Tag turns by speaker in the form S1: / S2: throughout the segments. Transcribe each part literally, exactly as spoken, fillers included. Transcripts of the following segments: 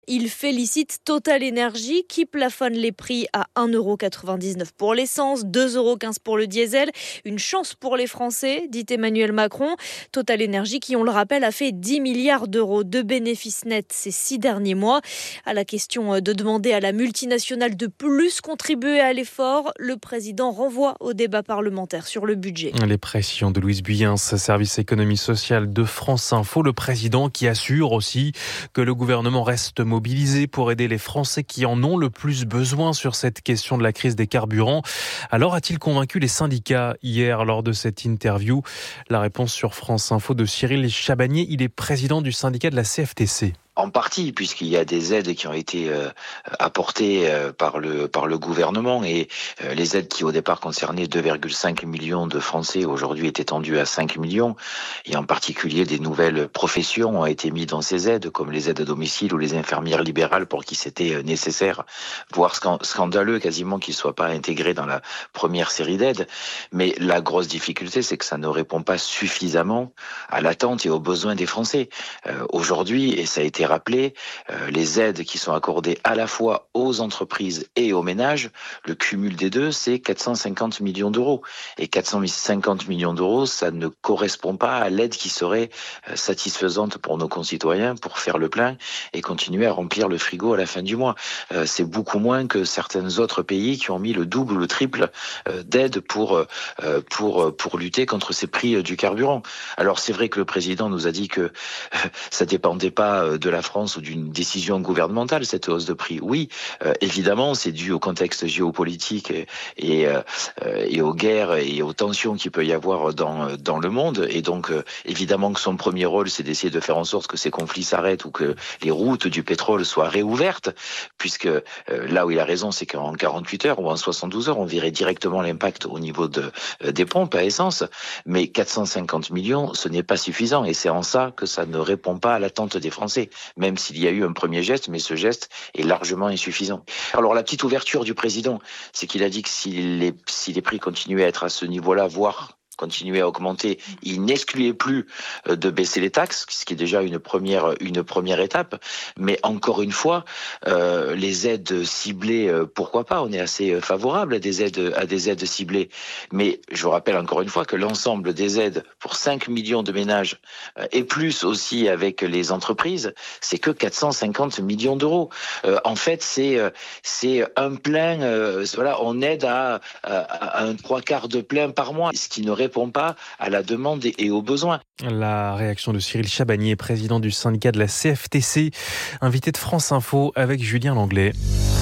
S1: Il félicite Total Energy qui plafonne les prix à un euro quatre-vingt-dix-neuf pour l'essence, deux euros quinze pour le diesel. Une chance pour les Français, dit Emmanuel Macron. Total Energy qui, on le rappelle, a fait dix milliards d'euros de bénéfices nets ces six derniers mois. À la question de demander à la multinationale de plus contribuer à l'effort, le président renvoie au débat parlementaire sur le budget.
S2: Les pressions de Louise Buyens, service économie sociale de France Info. Le président qui assure aussi que le gouvernement reste mobilisé pour aider les Français qui en ont le plus besoin sur cette question de la crise des carburants. Alors a-t-il convaincu les syndicats hier lors de cette interview ? La réponse sur France Info de Cyril Chabagnier, il est président du syndicat de la C F T C.
S3: En partie, puisqu'il y a des aides qui ont été euh, apportées euh, par le par le gouvernement et euh, les aides qui au départ concernaient deux virgule cinq millions de Français aujourd'hui est étendues à cinq millions et en particulier des nouvelles professions ont été mises dans ces aides comme les aides à domicile ou les infirmières libérales pour qui c'était nécessaire, voire scandaleux quasiment qu'ils soient pas intégrés dans la première série d'aides. Mais la grosse difficulté, c'est que ça ne répond pas suffisamment à l'attente et aux besoins des Français. Euh, aujourd'hui, et ça a été rappelé, euh, les aides qui sont accordées à la fois aux entreprises et aux ménages, le cumul des deux, c'est quatre cent cinquante millions d'euros. Et quatre cent cinquante millions d'euros, ça ne correspond pas à l'aide qui serait euh, satisfaisante pour nos concitoyens pour faire le plein et continuer à remplir le frigo à la fin du mois. Euh, c'est beaucoup moins que certains autres pays qui ont mis le double ou le triple euh, d'aide pour, euh, pour, pour lutter contre ces prix du carburant. Alors c'est vrai que le président nous a dit que euh, ça dépendait pas de la France ou d'une décision gouvernementale, cette hausse de prix. Oui, euh, évidemment, c'est dû au contexte géopolitique et, et, euh, et aux guerres et aux tensions qu'il peut y avoir dans, dans le monde. Et donc, euh, évidemment que son premier rôle, c'est d'essayer de faire en sorte que ces conflits s'arrêtent ou que les routes du pétrole soient réouvertes, puisque euh, là où il a raison, c'est qu'en quarante-huit heures ou en soixante-douze heures, on verrait directement l'impact au niveau de, euh, des pompes à essence. Mais quatre cent cinquante millions, ce n'est pas suffisant. Et c'est en ça que ça ne répond pas à l'attente des Français. Même s'il y a eu un premier geste, mais ce geste est largement insuffisant. Alors la petite ouverture du président, c'est qu'il a dit que si les, si les prix continuaient à être à ce niveau-là, voire continuer à augmenter, il n'excluait plus de baisser les taxes, ce qui est déjà une première une première étape. Mais encore une fois, euh, les aides ciblées, euh, pourquoi pas ? On est assez favorable à des aides à des aides ciblées. Mais je vous rappelle encore une fois que l'ensemble des aides pour cinq millions de ménages euh, et plus aussi avec les entreprises, c'est que quatre cent cinquante millions d'euros. Euh, en fait, c'est euh, c'est un plein. Euh, voilà, on aide à, à, à un trois quarts de plein par mois, ce qui ne répond pas à la demande et aux besoins.
S2: La réaction de Cyril Chabagnier, président du syndicat de la C F T C, invité de France Info avec Julien Langlais.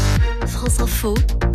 S4: France Info,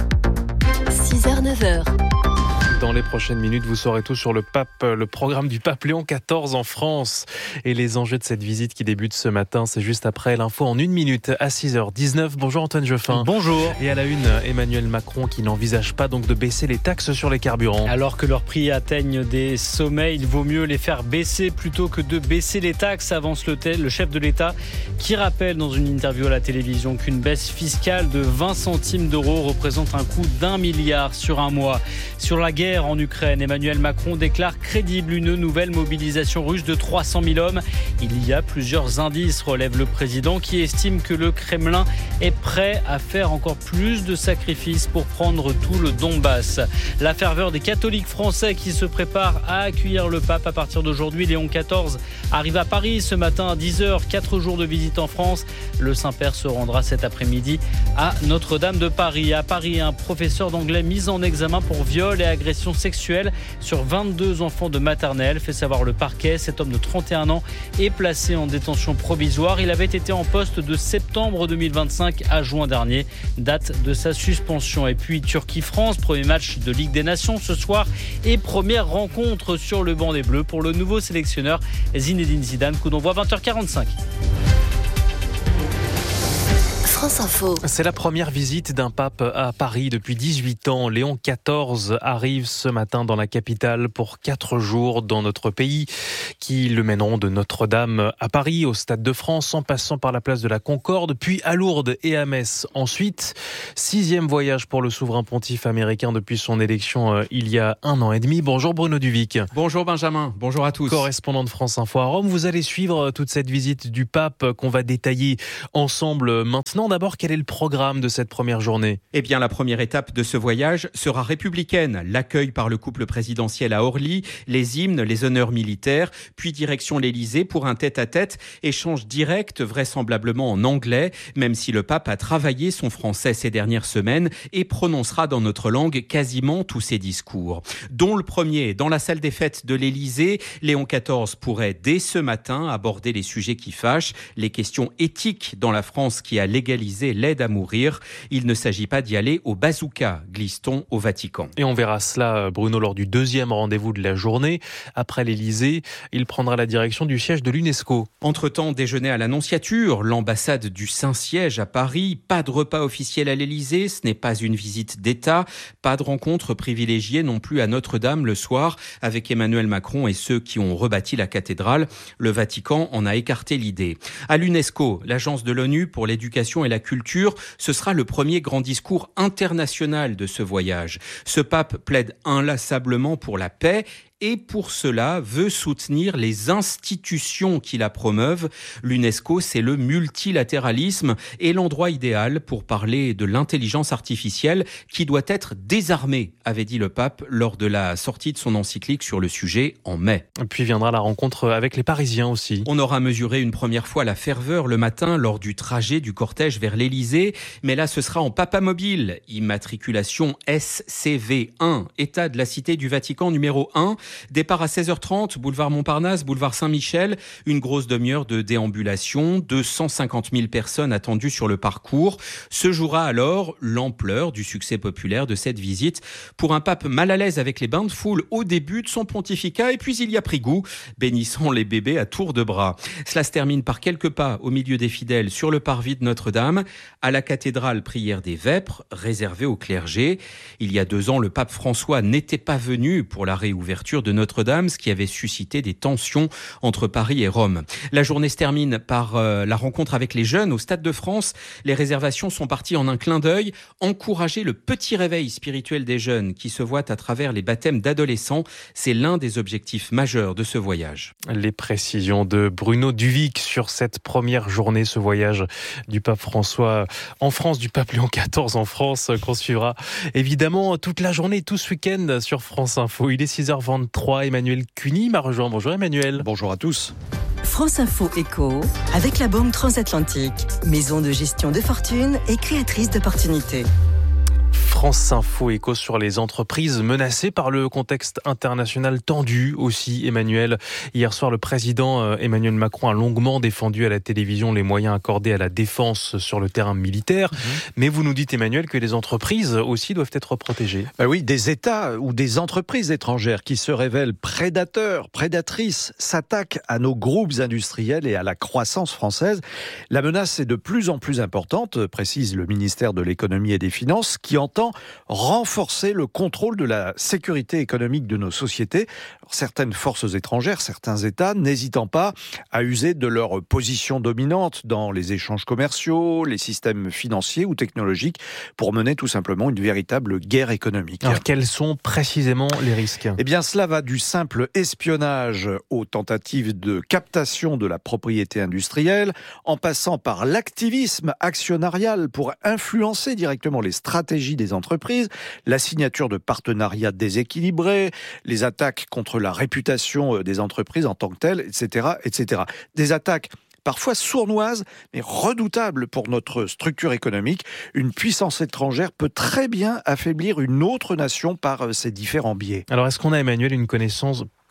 S4: six heures neuf heures.
S2: Dans les prochaines minutes, vous saurez tout sur le pape, le programme du pape Léon quatorze en France et les enjeux de cette visite qui débute ce matin. C'est juste après l'info en une minute à six heures dix-neuf. Bonjour Antoine Geoffin.
S5: Bonjour.
S2: Et à la une, Emmanuel Macron qui n'envisage pas donc de baisser les taxes sur les carburants.
S5: Alors que leurs prix atteignent des sommets, il vaut mieux les faire baisser plutôt que de baisser les taxes, avance le, tel, le chef de l'État qui rappelle dans une interview à la télévision qu'une baisse fiscale de vingt centimes d'euros représente un coût d'un milliard sur un mois. Sur la guerre en Ukraine, Emmanuel Macron déclare crédible une nouvelle mobilisation russe de trois cent mille hommes. Il y a plusieurs indices, relève le président, qui estime que le Kremlin est prêt à faire encore plus de sacrifices pour prendre tout le Donbass. La ferveur des catholiques français qui se préparent à accueillir le pape à partir d'aujourd'hui. Léon quatorze arrive à Paris ce matin à dix heures, quatre jours de visite en France. Le Saint-Père se rendra cet après-midi à Notre-Dame de Paris. À Paris, un professeur d'anglais mis en examen pour viol et agression sexuelle sur vingt-deux enfants de maternelle, fait savoir le parquet. Cet homme de trente et un ans est placé en détention provisoire. Il avait été en poste de septembre deux mille vingt-cinq à juin dernier, date de sa suspension. Et puis Turquie-France, premier match de Ligue des Nations ce soir et première rencontre sur le banc des Bleus pour le nouveau sélectionneur Zinedine Zidane. Coup d'envoi vingt heures quarante-cinq.
S4: France Info.
S2: C'est la première visite d'un pape à Paris depuis dix-huit ans. Léon quatorze arrive ce matin dans la capitale pour quatre jours dans notre pays, qui le mèneront de Notre-Dame à Paris, au Stade de France, en passant par la place de la Concorde, puis à Lourdes et à Metz. Ensuite, sixième voyage pour le souverain pontife américain depuis son élection euh, il y a un an et demi. Bonjour Bruno Duvic.
S6: Bonjour Benjamin, bonjour à tous.
S2: Correspondant de France Info à Rome, vous allez suivre toute cette visite du pape qu'on va détailler ensemble maintenant. D'abord, quel est le programme de cette première journée ?
S6: Eh bien, la première étape de ce voyage sera républicaine. L'accueil par le couple présidentiel à Orly, les hymnes, les honneurs militaires, puis direction l'Élysée pour un tête-à-tête, échange direct, vraisemblablement en anglais, même si le pape a travaillé son français ces dernières semaines et prononcera dans notre langue quasiment tous ses discours. Dont le premier, dans la salle des fêtes de l'Élysée, Léon quatorze pourrait dès ce matin aborder les sujets qui fâchent, les questions éthiques dans la France qui a légalisé l'aide à mourir. Il ne s'agit pas d'y aller au bazooka, glisse-t-on au Vatican.
S2: Et on verra cela, Bruno, lors du deuxième rendez-vous de la journée. Après l'Élysée, il prendra la direction du siège de l'UNESCO.
S6: Entre-temps, déjeuner à l'Annonciature, l'ambassade du Saint-Siège à Paris, pas de repas officiel à l'Élysée, ce n'est pas une visite d'État, pas de rencontre privilégiée non plus à Notre-Dame le soir avec Emmanuel Macron et ceux qui ont rebâti la cathédrale. Le Vatican en a écarté l'idée. À l'UNESCO, l'agence de l'ONU pour l'éducation et la culture, ce sera le premier grand discours international de ce voyage. Ce pape plaide inlassablement pour la paix et pour cela veut soutenir les institutions qui la promeuvent. L'UNESCO, c'est le multilatéralisme et l'endroit idéal pour parler de l'intelligence artificielle qui doit être désarmée, avait dit le pape lors de la sortie de son encyclique sur le sujet en mai.
S2: Puis viendra la rencontre avec les Parisiens aussi.
S6: On aura mesuré une première fois la ferveur le matin lors du trajet du cortège vers l'Élysée, mais là ce sera en papamobile, immatriculation S C V un, état de la cité du Vatican numéro un. Départ à seize heures trente, boulevard Montparnasse, boulevard Saint-Michel. Une grosse demi-heure de déambulation. deux cent cinquante mille personnes attendues sur le parcours. Se jouera alors l'ampleur du succès populaire de cette visite pour un pape mal à l'aise avec les bains de foule au début de son pontificat. Et puis il y a pris goût, bénissant les bébés à tour de bras. Cela se termine par quelques pas au milieu des fidèles sur le parvis de Notre-Dame. À la cathédrale, prière des vêpres, réservée au clergé. Il y a deux ans, le pape François n'était pas venu pour la réouverture de Notre-Dame, ce qui avait suscité des tensions entre Paris et Rome. La journée se termine par euh, la rencontre avec les jeunes au Stade de France. Les réservations sont parties en un clin d'œil. Encourager le petit réveil spirituel des jeunes qui se voient à travers les baptêmes d'adolescents, c'est l'un des objectifs majeurs de ce voyage.
S2: Les précisions de Bruno Duvic sur cette première journée, ce voyage du pape François en France, du pape Léon quatorze en France, qu'on suivra évidemment toute la journée, tout ce week-end sur France Info. Il est six heures vingt-trois, Emmanuel Cuny m'a rejoint. Bonjour Emmanuel.
S7: Bonjour à tous.
S8: France Info Éco, avec la Banque Transatlantique, maison de gestion de fortune et créatrice d'opportunités.
S2: France Info Éco sur les entreprises menacées par le contexte international tendu aussi, Emmanuel. Hier soir, le président Emmanuel Macron a longuement défendu à la télévision les moyens accordés à la défense sur le terrain militaire. Mmh. Mais vous nous dites, Emmanuel, que les entreprises aussi doivent être protégées.
S7: Ben oui, des États ou des entreprises étrangères qui se révèlent prédateurs, prédatrices, s'attaquent à nos groupes industriels et à la croissance française. La menace est de plus en plus importante, précise le ministère de l'Économie et des Finances, qui entend renforcer le contrôle de la sécurité économique de nos sociétés. Alors, certaines forces étrangères, certains États, n'hésitant pas à user de leur position dominante dans les échanges commerciaux, les systèmes financiers ou technologiques pour mener tout simplement une véritable guerre économique.
S2: Alors, quels sont précisément les risques ?
S7: Eh bien, cela va du simple espionnage aux tentatives de captation de la propriété industrielle, en passant par l'activisme actionnarial pour influencer directement les stratégies des entreprises, la signature de partenariats déséquilibrés, les attaques contre la réputation des entreprises en tant que telles, et cetera, et cetera. Des attaques parfois sournoises, mais redoutables pour notre structure économique. Une puissance étrangère peut très bien affaiblir une autre nation par ses différents biais.
S2: Alors, est-ce qu'on a, Emmanuel, une connaissance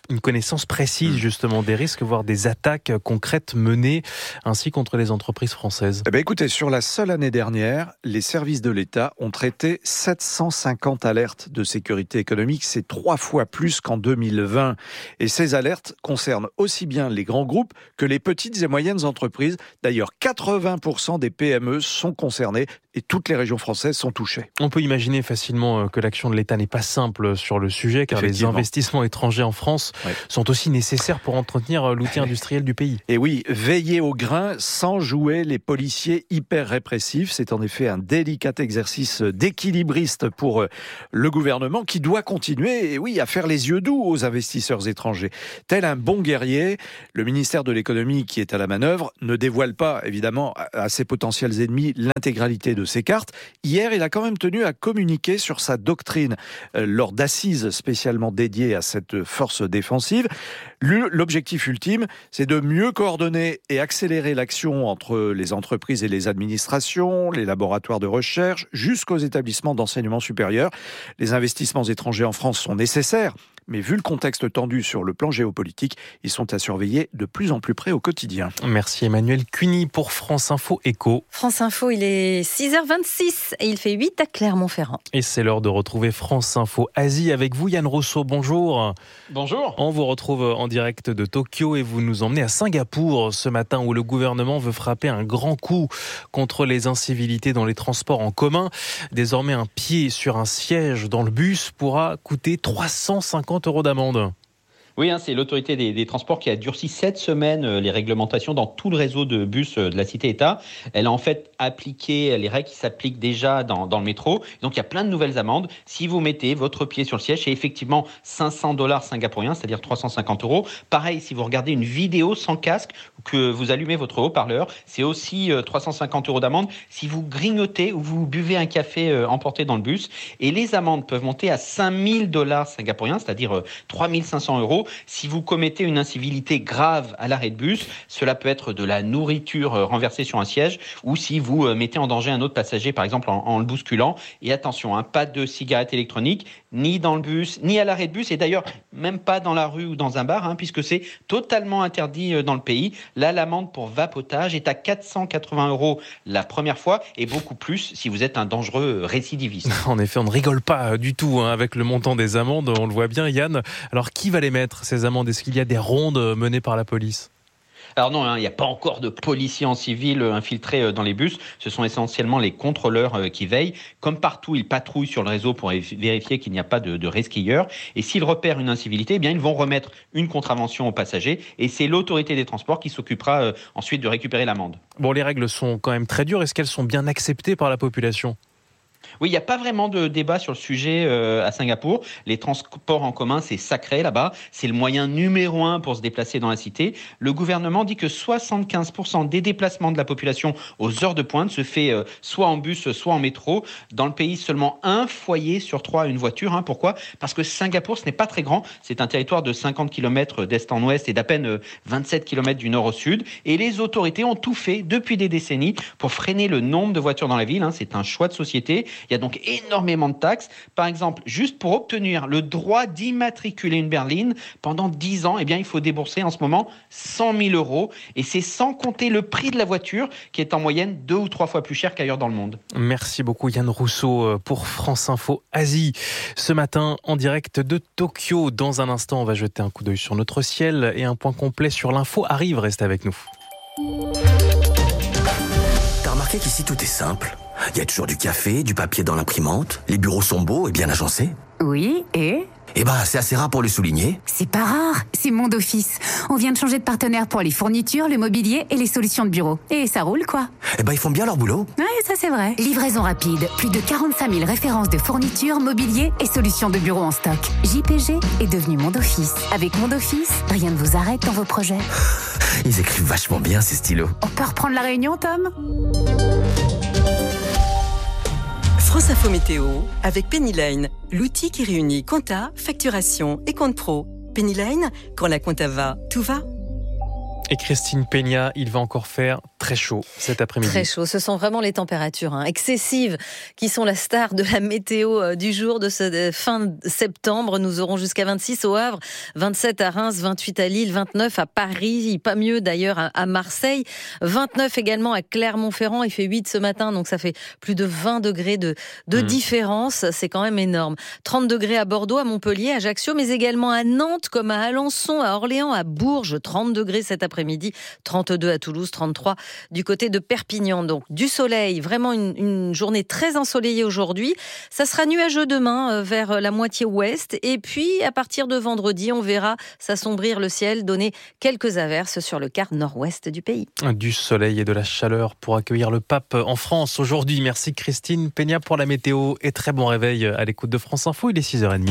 S2: une connaissance précise justement des risques, voire des attaques concrètes menées ainsi contre les entreprises françaises?
S7: Eh bien, écoutez, sur la seule année dernière, les services de l'État ont traité sept cent cinquante alertes de sécurité économique. C'est trois fois plus qu'en deux mille vingt. Et ces alertes concernent aussi bien les grands groupes que les petites et moyennes entreprises. D'ailleurs, quatre-vingts pour cent des P M E sont concernées et toutes les régions françaises sont touchées.
S2: On peut imaginer facilement que l'action de l'État n'est pas simple sur le sujet, car les investissements étrangers en France ouais. sont aussi nécessaires pour entretenir l'outil industriel du pays.
S7: Et oui, veiller au grain sans jouer les policiers hyper répressifs, c'est en effet un délicat exercice d'équilibriste pour le gouvernement qui doit continuer, et oui, à faire les yeux doux aux investisseurs étrangers. Tel un bon guerrier, le ministère de l'économie qui est à la manœuvre ne dévoile pas évidemment à ses potentiels ennemis l'intégralité de ses cartes. Hier, il a quand même tenu à communiquer sur sa doctrine euh, lors d'assises spécialement dédiées à cette force défensive. L'objectif ultime, c'est de mieux coordonner et accélérer l'action entre les entreprises et les administrations, les laboratoires de recherche, jusqu'aux établissements d'enseignement supérieur. Les investissements étrangers en France sont nécessaires, mais vu le contexte tendu sur le plan géopolitique, ils sont à surveiller de plus en plus près au quotidien.
S2: Merci Emmanuel Cuny pour France Info Éco.
S9: France Info, il est six heures vingt-six et il fait huit à Clermont-Ferrand.
S2: Et c'est l'heure de retrouver France Info Asie avec vous, Yann Rousseau. Bonjour.
S10: Bonjour.
S2: On vous retrouve en direct de Tokyo et vous nous emmenez à Singapour ce matin où le gouvernement veut frapper un grand coup contre les incivilités dans les transports en commun. Désormais, un pied sur un siège dans le bus pourra coûter trois cent cinquante euros d'amende.
S10: Oui, hein, c'est l'autorité des, des transports qui a durci cette semaine euh, les réglementations dans tout le réseau de bus euh, de la Cité-État. Elle a en fait appliqué les règles qui s'appliquent déjà dans, dans le métro. Donc, il y a plein de nouvelles amendes. Si vous mettez votre pied sur le siège, c'est effectivement cinq cents dollars singapouriens, c'est-à-dire trois cent cinquante euros. Pareil, si vous regardez une vidéo sans casque ou que vous allumez votre haut-parleur, c'est aussi euh, trois cent cinquante euros d'amende. Si vous grignotez ou vous buvez un café euh, emporté dans le bus, et les amendes peuvent monter à cinq mille dollars singapouriens, c'est-à-dire euh, trois mille cinq cents euros. Si vous commettez une incivilité grave à l'arrêt de bus, cela peut être de la nourriture renversée sur un siège ou si vous mettez en danger un autre passager, par exemple en, en le bousculant. Et attention, hein, pas de cigarettes électroniques, ni dans le bus, ni à l'arrêt de bus, et d'ailleurs même pas dans la rue ou dans un bar, hein, puisque c'est totalement interdit dans le pays. Là, l'amende pour vapotage est à quatre cent quatre-vingts euros la première fois et beaucoup plus si vous êtes un dangereux récidiviste.
S2: En effet, on ne rigole pas du tout hein, avec le montant des amendes, on le voit bien, Yann. Alors, qui va les mettre, ces amendes? Est-ce qu'il y a des rondes menées par la police?
S10: Alors non, il hein, n'y a pas encore de policiers en civil infiltrés dans les bus. Ce sont essentiellement les contrôleurs qui veillent. Comme partout, ils patrouillent sur le réseau pour vérifier qu'il n'y a pas de, de resquilleurs. Et s'ils repèrent une incivilité, eh bien, ils vont remettre une contravention aux passagers. Et c'est l'autorité des transports qui s'occupera euh, ensuite de récupérer l'amende.
S2: Bon, les règles sont quand même très dures. Est-ce qu'elles sont bien acceptées par la population ?
S10: Oui, il n'y a pas vraiment de débat sur le sujet euh, à Singapour. Les transports en commun, c'est sacré là-bas. C'est le moyen numéro un pour se déplacer dans la cité. Le gouvernement dit que soixante-quinze pour cent des déplacements de la population aux heures de pointe se fait euh, soit en bus, soit en métro. Dans le pays, seulement un foyer sur trois a une voiture. Hein. Pourquoi ? Parce que Singapour, ce n'est pas très grand. C'est un territoire de cinquante kilomètres d'est en ouest et d'à peine euh, vingt-sept kilomètres du nord au sud. Et les autorités ont tout fait depuis des décennies pour freiner le nombre de voitures dans la ville. Hein. C'est un choix de société. Il y a donc énormément de taxes. Par exemple, juste pour obtenir le droit d'immatriculer une berline pendant dix ans, eh bien, il faut débourser en ce moment cent mille euros. Et c'est sans compter le prix de la voiture qui est en moyenne deux ou trois fois plus cher qu'ailleurs dans le monde.
S2: Merci beaucoup Yann Rousseau pour France Info Asie. Ce matin, en direct de Tokyo. Dans un instant, on va jeter un coup d'œil sur notre ciel et un point complet sur l'info arrive. Restez avec nous.
S11: T'as remarqué qu'ici tout est simple ? Il y a toujours du café, du papier dans l'imprimante, les bureaux sont beaux et bien agencés.
S12: Oui, et ?
S11: Eh ben, c'est assez rare pour le souligner.
S12: C'est pas rare, c'est Monde Office. On vient de changer de partenaire pour les fournitures, le mobilier et les solutions de bureau. Et ça roule, quoi.
S11: Eh ben, ils font bien leur boulot.
S12: Ouais, ça c'est vrai. Livraison rapide, plus de quarante-cinq mille références de fournitures, mobilier et solutions de bureau en stock. J P G est devenu Monde Office. Avec Monde Office, rien ne vous arrête dans vos projets.
S11: Ils écrivent vachement bien, ces stylos.
S12: On peut reprendre la réunion, Tom ?
S8: France Info Météo avec Pennyline, l'outil qui réunit compta, facturation et compte pro. Pennyline, quand la compta va, tout va.
S2: Et Christine Peña, il va encore faire très chaud cet après-midi.
S9: Très chaud, ce sont vraiment les températures hein, excessives qui sont la star de la météo du jour de ce fin septembre. Nous aurons jusqu'à vingt-six au Havre, vingt-sept à Reims, vingt-huit à Lille, vingt-neuf à Paris, pas mieux d'ailleurs à Marseille, vingt-neuf également à Clermont-Ferrand. Il fait huit ce matin, donc ça fait plus de vingt degrés de, de mmh. différence. C'est quand même énorme. trente degrés à Bordeaux, à Montpellier, à Ajaccio, mais également à Nantes, comme à Alençon, à Orléans, à Bourges. trente degrés cet après-midi, trente-deux à Toulouse, trente-trois du côté de Perpignan. Donc du soleil, vraiment une, une journée très ensoleillée aujourd'hui. Ça sera nuageux demain euh, vers la moitié ouest. Et puis à partir de vendredi, on verra s'assombrir le ciel, donner quelques averses sur le quart nord-ouest du pays.
S2: Du soleil et de la chaleur pour accueillir le pape en France aujourd'hui. Merci Christine Peña pour la météo et très bon réveil à l'écoute de France Info. Il est six heures trente.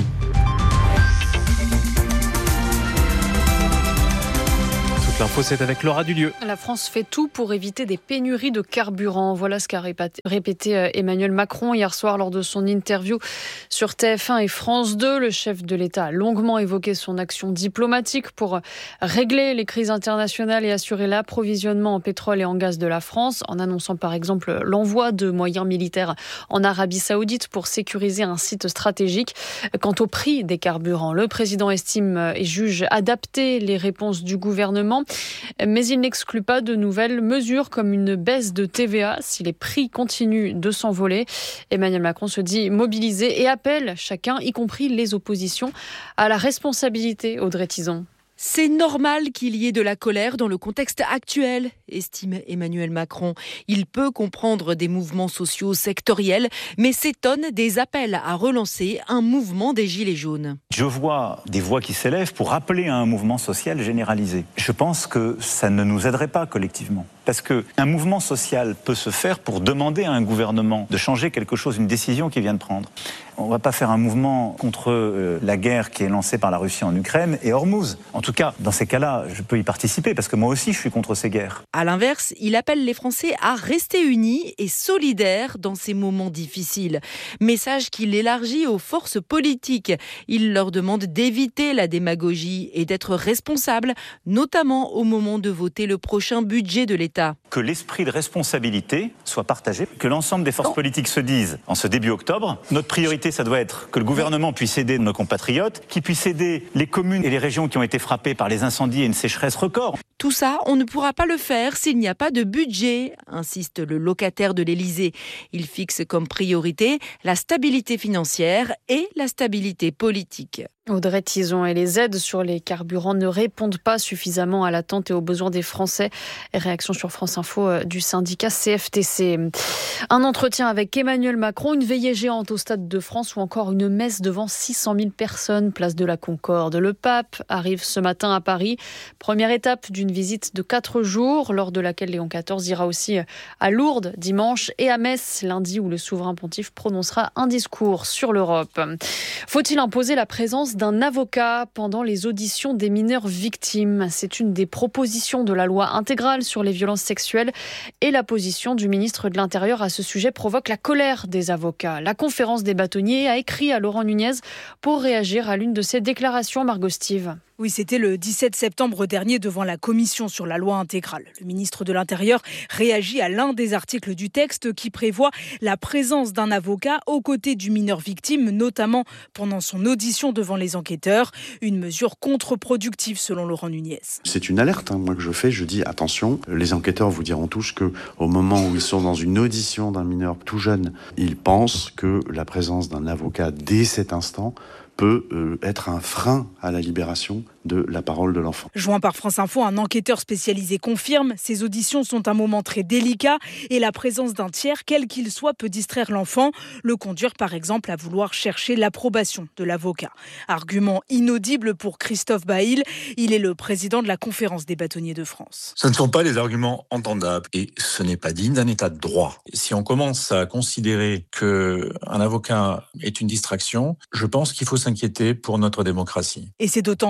S2: L'info, c'est avec Laura Dulieu.
S13: La France fait tout pour éviter des pénuries de carburant. Voilà ce qu'a répété Emmanuel Macron hier soir lors de son interview sur T F un et France deux. Le chef de l'État a longuement évoqué son action diplomatique pour régler les crises internationales et assurer l'approvisionnement en pétrole et en gaz de la France, en annonçant par exemple l'envoi de moyens militaires en Arabie Saoudite pour sécuriser un site stratégique. Quant au prix des carburants, le président estime et juge adapter les réponses du gouvernement. Mais il n'exclut pas de nouvelles mesures comme une baisse de T V A si les prix continuent de s'envoler. Emmanuel Macron se dit mobilisé et appelle chacun, y compris les oppositions, à la responsabilité. Audrey Tizon.
S14: C'est normal qu'il y ait de la colère dans le contexte actuel, estime Emmanuel Macron. Il peut comprendre des mouvements sociaux sectoriels, mais s'étonne des appels à relancer un mouvement des Gilets jaunes.
S15: Je vois des voix qui s'élèvent pour appeler à un mouvement social généralisé. Je pense que ça ne nous aiderait pas collectivement. Parce qu'un mouvement social peut se faire pour demander à un gouvernement de changer quelque chose, une décision qu'il vient de prendre. On ne va pas faire un mouvement contre euh, la guerre qui est lancée par la Russie en Ukraine et Hormuz. En tout cas, dans ces cas-là, je peux y participer parce que moi aussi, je suis contre ces guerres.
S14: À l'inverse, il appelle les Français à rester unis et solidaires dans ces moments difficiles. Message qu'il élargit aux forces politiques. Il leur demande d'éviter la démagogie et d'être responsables, notamment au moment de voter le prochain budget de l'État.
S15: Que l'esprit de responsabilité soit partagé, que l'ensemble des forces non. politiques se disent, en ce début octobre, notre priorité, ça doit être que le gouvernement puisse aider nos compatriotes, qu'il puisse aider les communes et les régions qui ont été frappées par les incendies et une sécheresse record.
S14: Tout ça, on ne pourra pas le faire s'il n'y a pas de budget, insiste le locataire de l'Élysée. Il fixe comme priorité la stabilité financière et la stabilité politique.
S13: Audrey Tizon, et les aides sur les carburants ne répondent pas suffisamment à l'attente et aux besoins des Français. Réaction sur France Info du syndicat C F T C. Un entretien avec Emmanuel Macron, une veillée géante au Stade de France ou encore une messe devant six cent mille personnes, place de la Concorde. Le pape arrive ce matin à Paris. Première étape d'une visite de quatre jours, lors de laquelle Léon quatorze ira aussi à Lourdes dimanche et à Metz lundi, où le souverain pontife prononcera un discours sur l'Europe. Faut-il imposer la présence d'un avocat pendant les auditions des mineurs victimes? C'est une des propositions de la loi intégrale sur les violences sexuelles et la position du ministre de l'Intérieur à ce sujet provoque la colère des avocats. La conférence des bâtonniers a écrit à Laurent Nunez pour réagir à l'une de ses déclarations. Margot Steve.
S16: Oui, c'était le dix-sept septembre dernier devant la commission sur la loi intégrale. Le ministre de l'Intérieur réagit à l'un des articles du texte qui prévoit la présence d'un avocat aux côtés du mineur victime, notamment pendant son audition devant les enquêteurs. Une mesure contre-productive selon Laurent Nunez.
S17: C'est une alerte, hein, moi que je fais. Je dis attention, les enquêteurs vous diront tous que au moment où ils sont dans une audition d'un mineur tout jeune, ils pensent que la présence d'un avocat dès cet instant peut euh, être un frein à la libération de la parole de l'enfant.
S16: Joint par France Info, un enquêteur spécialisé confirme, ces auditions sont un moment très délicat et la présence d'un tiers, quel qu'il soit, peut distraire l'enfant, le conduire par exemple à vouloir chercher l'approbation de l'avocat. Argument inaudible pour Christophe Baïl, il est le président de la conférence des bâtonniers de France.
S18: Ce ne sont pas des arguments entendables et ce n'est pas digne d'un état de droit. Si on commence à considérer qu'un avocat est une distraction, je pense qu'il faut s'inquiéter pour notre démocratie.
S16: Et c'est d'autant plus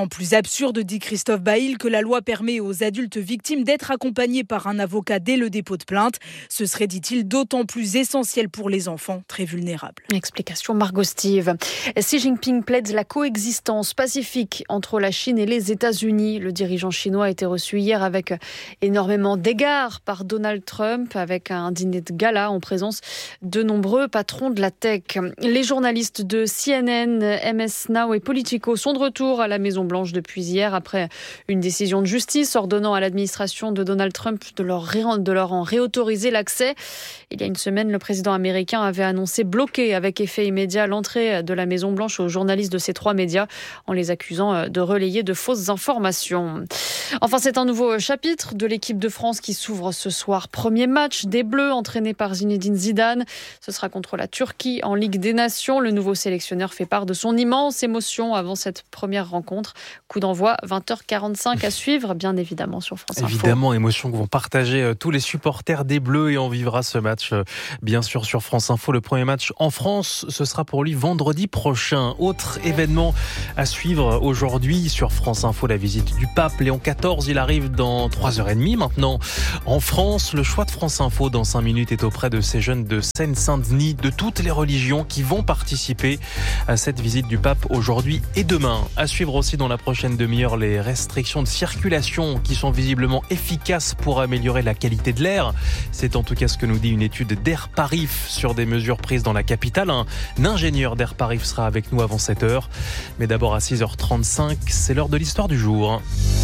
S16: absurde, dit Christophe Bailly, que la loi permet aux adultes victimes d'être accompagnés par un avocat dès le dépôt de plainte. Ce serait, dit-il, d'autant plus essentiel pour les enfants très vulnérables.
S13: Explication Margot Steve. Xi Jinping plaide la coexistence pacifique entre la Chine et les États-Unis. Le dirigeant chinois a été reçu hier avec énormément d'égards par Donald Trump, avec un dîner de gala en présence de nombreux patrons de la tech. Les journalistes de C N N, M S Now et Politico sont de retour à la Maison-Blanche depuis hier après une décision de justice ordonnant à l'administration de Donald Trump de leur, ré- de leur en réautoriser l'accès. Il y a une semaine, le président américain avait annoncé bloquer avec effet immédiat l'entrée de la Maison-Blanche aux journalistes de ces trois médias en les accusant de relayer de fausses informations. Enfin, c'est un nouveau chapitre de l'équipe de France qui s'ouvre ce soir. Premier match des Bleus entraîné par Zinedine Zidane. Ce sera contre la Turquie en Ligue des Nations. Le nouveau sélectionneur fait part de son immense émotion avant cette première rencontre. Coup d'envoi vingt heures quarante-cinq à suivre, bien évidemment, sur France Info.
S2: Évidemment, émotion que vont partager tous les supporters des Bleus et on vivra ce match, bien sûr, sur France Info. Le premier match en France, ce sera pour lui vendredi prochain. Autre événement à suivre aujourd'hui sur France Info, la visite du pape Léon quatorze. Il arrive dans trois heures trente maintenant en France. Le choix de France Info dans cinq minutes est auprès de ces jeunes de Seine-Saint-Denis, de toutes les religions qui vont participer à cette visite du pape aujourd'hui et demain. À suivre aussi dans la prochaine demi-heure les restrictions de circulation qui sont visiblement efficaces pour améliorer la qualité de l'air. C'est en tout cas ce que nous dit une étude d'Airparif sur des mesures prises dans la capitale. Un ingénieur d'Airparif sera avec nous avant sept heures. Mais d'abord à six heures trente-cinq, c'est l'heure de l'histoire du jour.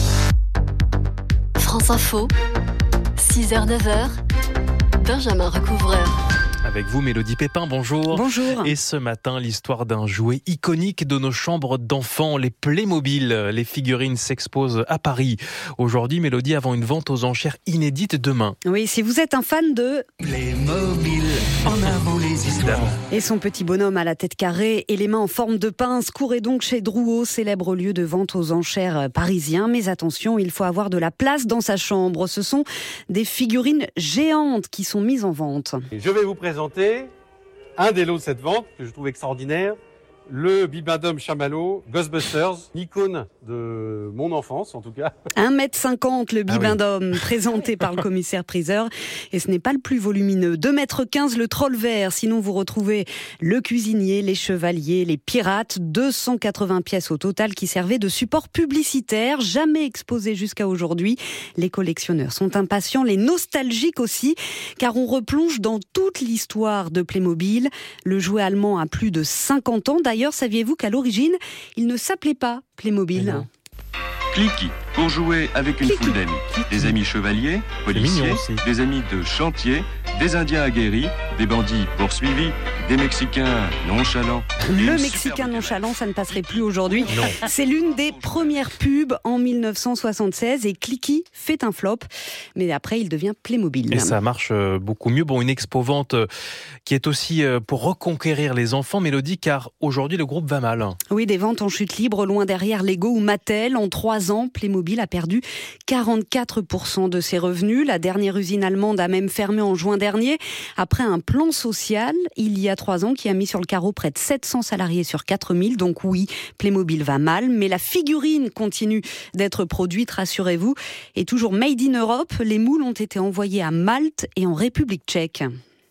S4: France Info, six heures neuf heures, Benjamin Recouvreur.
S2: Avec vous, Mélodie Pépin, bonjour.
S19: Bonjour.
S2: Et ce matin, l'histoire d'un jouet iconique de nos chambres d'enfants, les Playmobil. Les figurines s'exposent à Paris. Aujourd'hui, Mélodie, avant une vente aux enchères inédite demain.
S19: Oui, si vous êtes un fan de
S11: Playmobil, en avant les histoires.
S19: Et son petit bonhomme à la tête carrée et les mains en forme de pince, courez donc chez Drouot, célèbre lieu de vente aux enchères parisien. Mais attention, il faut avoir de la place dans sa chambre. Ce sont des figurines géantes qui sont mises en vente.
S20: Et je vais vous présenter un des lots de cette vente que je trouve extraordinaire, le Bibendum Chamallow Ghostbusters, une icône de mon enfance en tout cas.
S19: un mètre cinquante le Bibendum,
S2: ah oui.
S19: présenté par le commissaire priseur. Et ce n'est pas le plus volumineux. deux mètres quinze le troll vert, sinon vous retrouvez le cuisinier, les chevaliers, les pirates. deux cent quatre-vingts pièces au total qui servaient de support publicitaire, jamais exposé jusqu'à aujourd'hui. Les collectionneurs sont impatients, les nostalgiques aussi, car on replonge dans toute l'histoire de Playmobil. Le jouet allemand a plus de cinquante ans. D'ailleurs, D'ailleurs, saviez-vous qu'à l'origine, il ne s'appelait pas Playmobil ?
S21: Clicky, pour jouer avec une
S19: Clicky.
S21: foule d'amis. Des amis chevaliers, policiers, des amis de chantier, des Indiens aguerris, des bandits poursuivis, des Mexicains nonchalants.
S19: Le Mexicain nonchalant, ça ne passerait plus aujourd'hui.
S2: Non.
S19: C'est l'une des premières pubs en mille neuf cent soixante-seize et Clicky fait un flop. Mais après, il devient Playmobil.
S2: Et ça marche beaucoup mieux. Bon, une expo-vente qui est aussi pour reconquérir les enfants, Mélodie, car aujourd'hui, le groupe va mal.
S19: Oui, des ventes en chute libre, loin derrière Lego ou Mattel. En trois ans, Playmobil a perdu quarante-quatre pour cent de ses revenus. La dernière usine allemande a même fermé en juin dernier, après un plan social, il y a trois ans, qui a mis sur le carreau près de sept cents salariés sur quatre mille. Donc oui, Playmobil va mal, mais la figurine continue d'être produite, rassurez-vous. Et toujours made in Europe, les moules ont été envoyés à Malte et en République tchèque.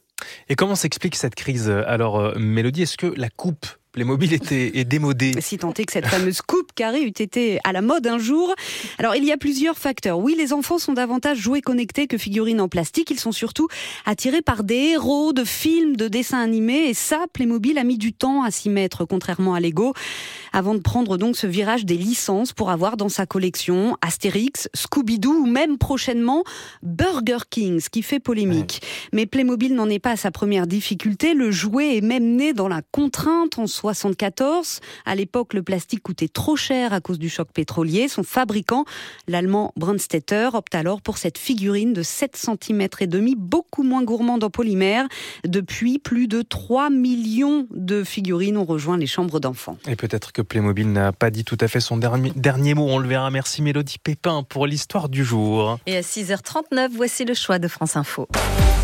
S2: Et comment s'explique cette crise ? Alors, Mélodie, est-ce que la coupe Playmobil était, est démodée.
S19: Si tant est que cette fameuse coupe carrée eût été à la mode un jour. Alors, il y a plusieurs facteurs. Oui, les enfants sont davantage jouets connectés que figurines en plastique. Ils sont surtout attirés par des héros de films, de dessins animés. Et ça, Playmobil a mis du temps à s'y mettre, contrairement à Lego, avant de prendre donc ce virage des licences pour avoir dans sa collection Astérix, Scooby-Doo ou même prochainement Burger King, ce qui fait polémique. Ouais. Mais Playmobil n'en est pas à sa première difficulté. Le jouet est même né dans la contrainte en soixante-quatorze. À l'époque, le plastique coûtait trop cher à cause du choc pétrolier. Son fabricant, l'allemand Brandstätter, opte alors pour cette figurine de sept centimètres et demi, beaucoup moins gourmande en polymère. Depuis, plus de trois millions de figurines ont rejoint les chambres d'enfants.
S2: Et peut-être que Playmobil n'a pas dit tout à fait son dernier, dernier mot, on le verra. Merci Mélodie Pépin pour l'histoire du jour.
S9: Et à six heures trente-neuf, voici le choix de France Info.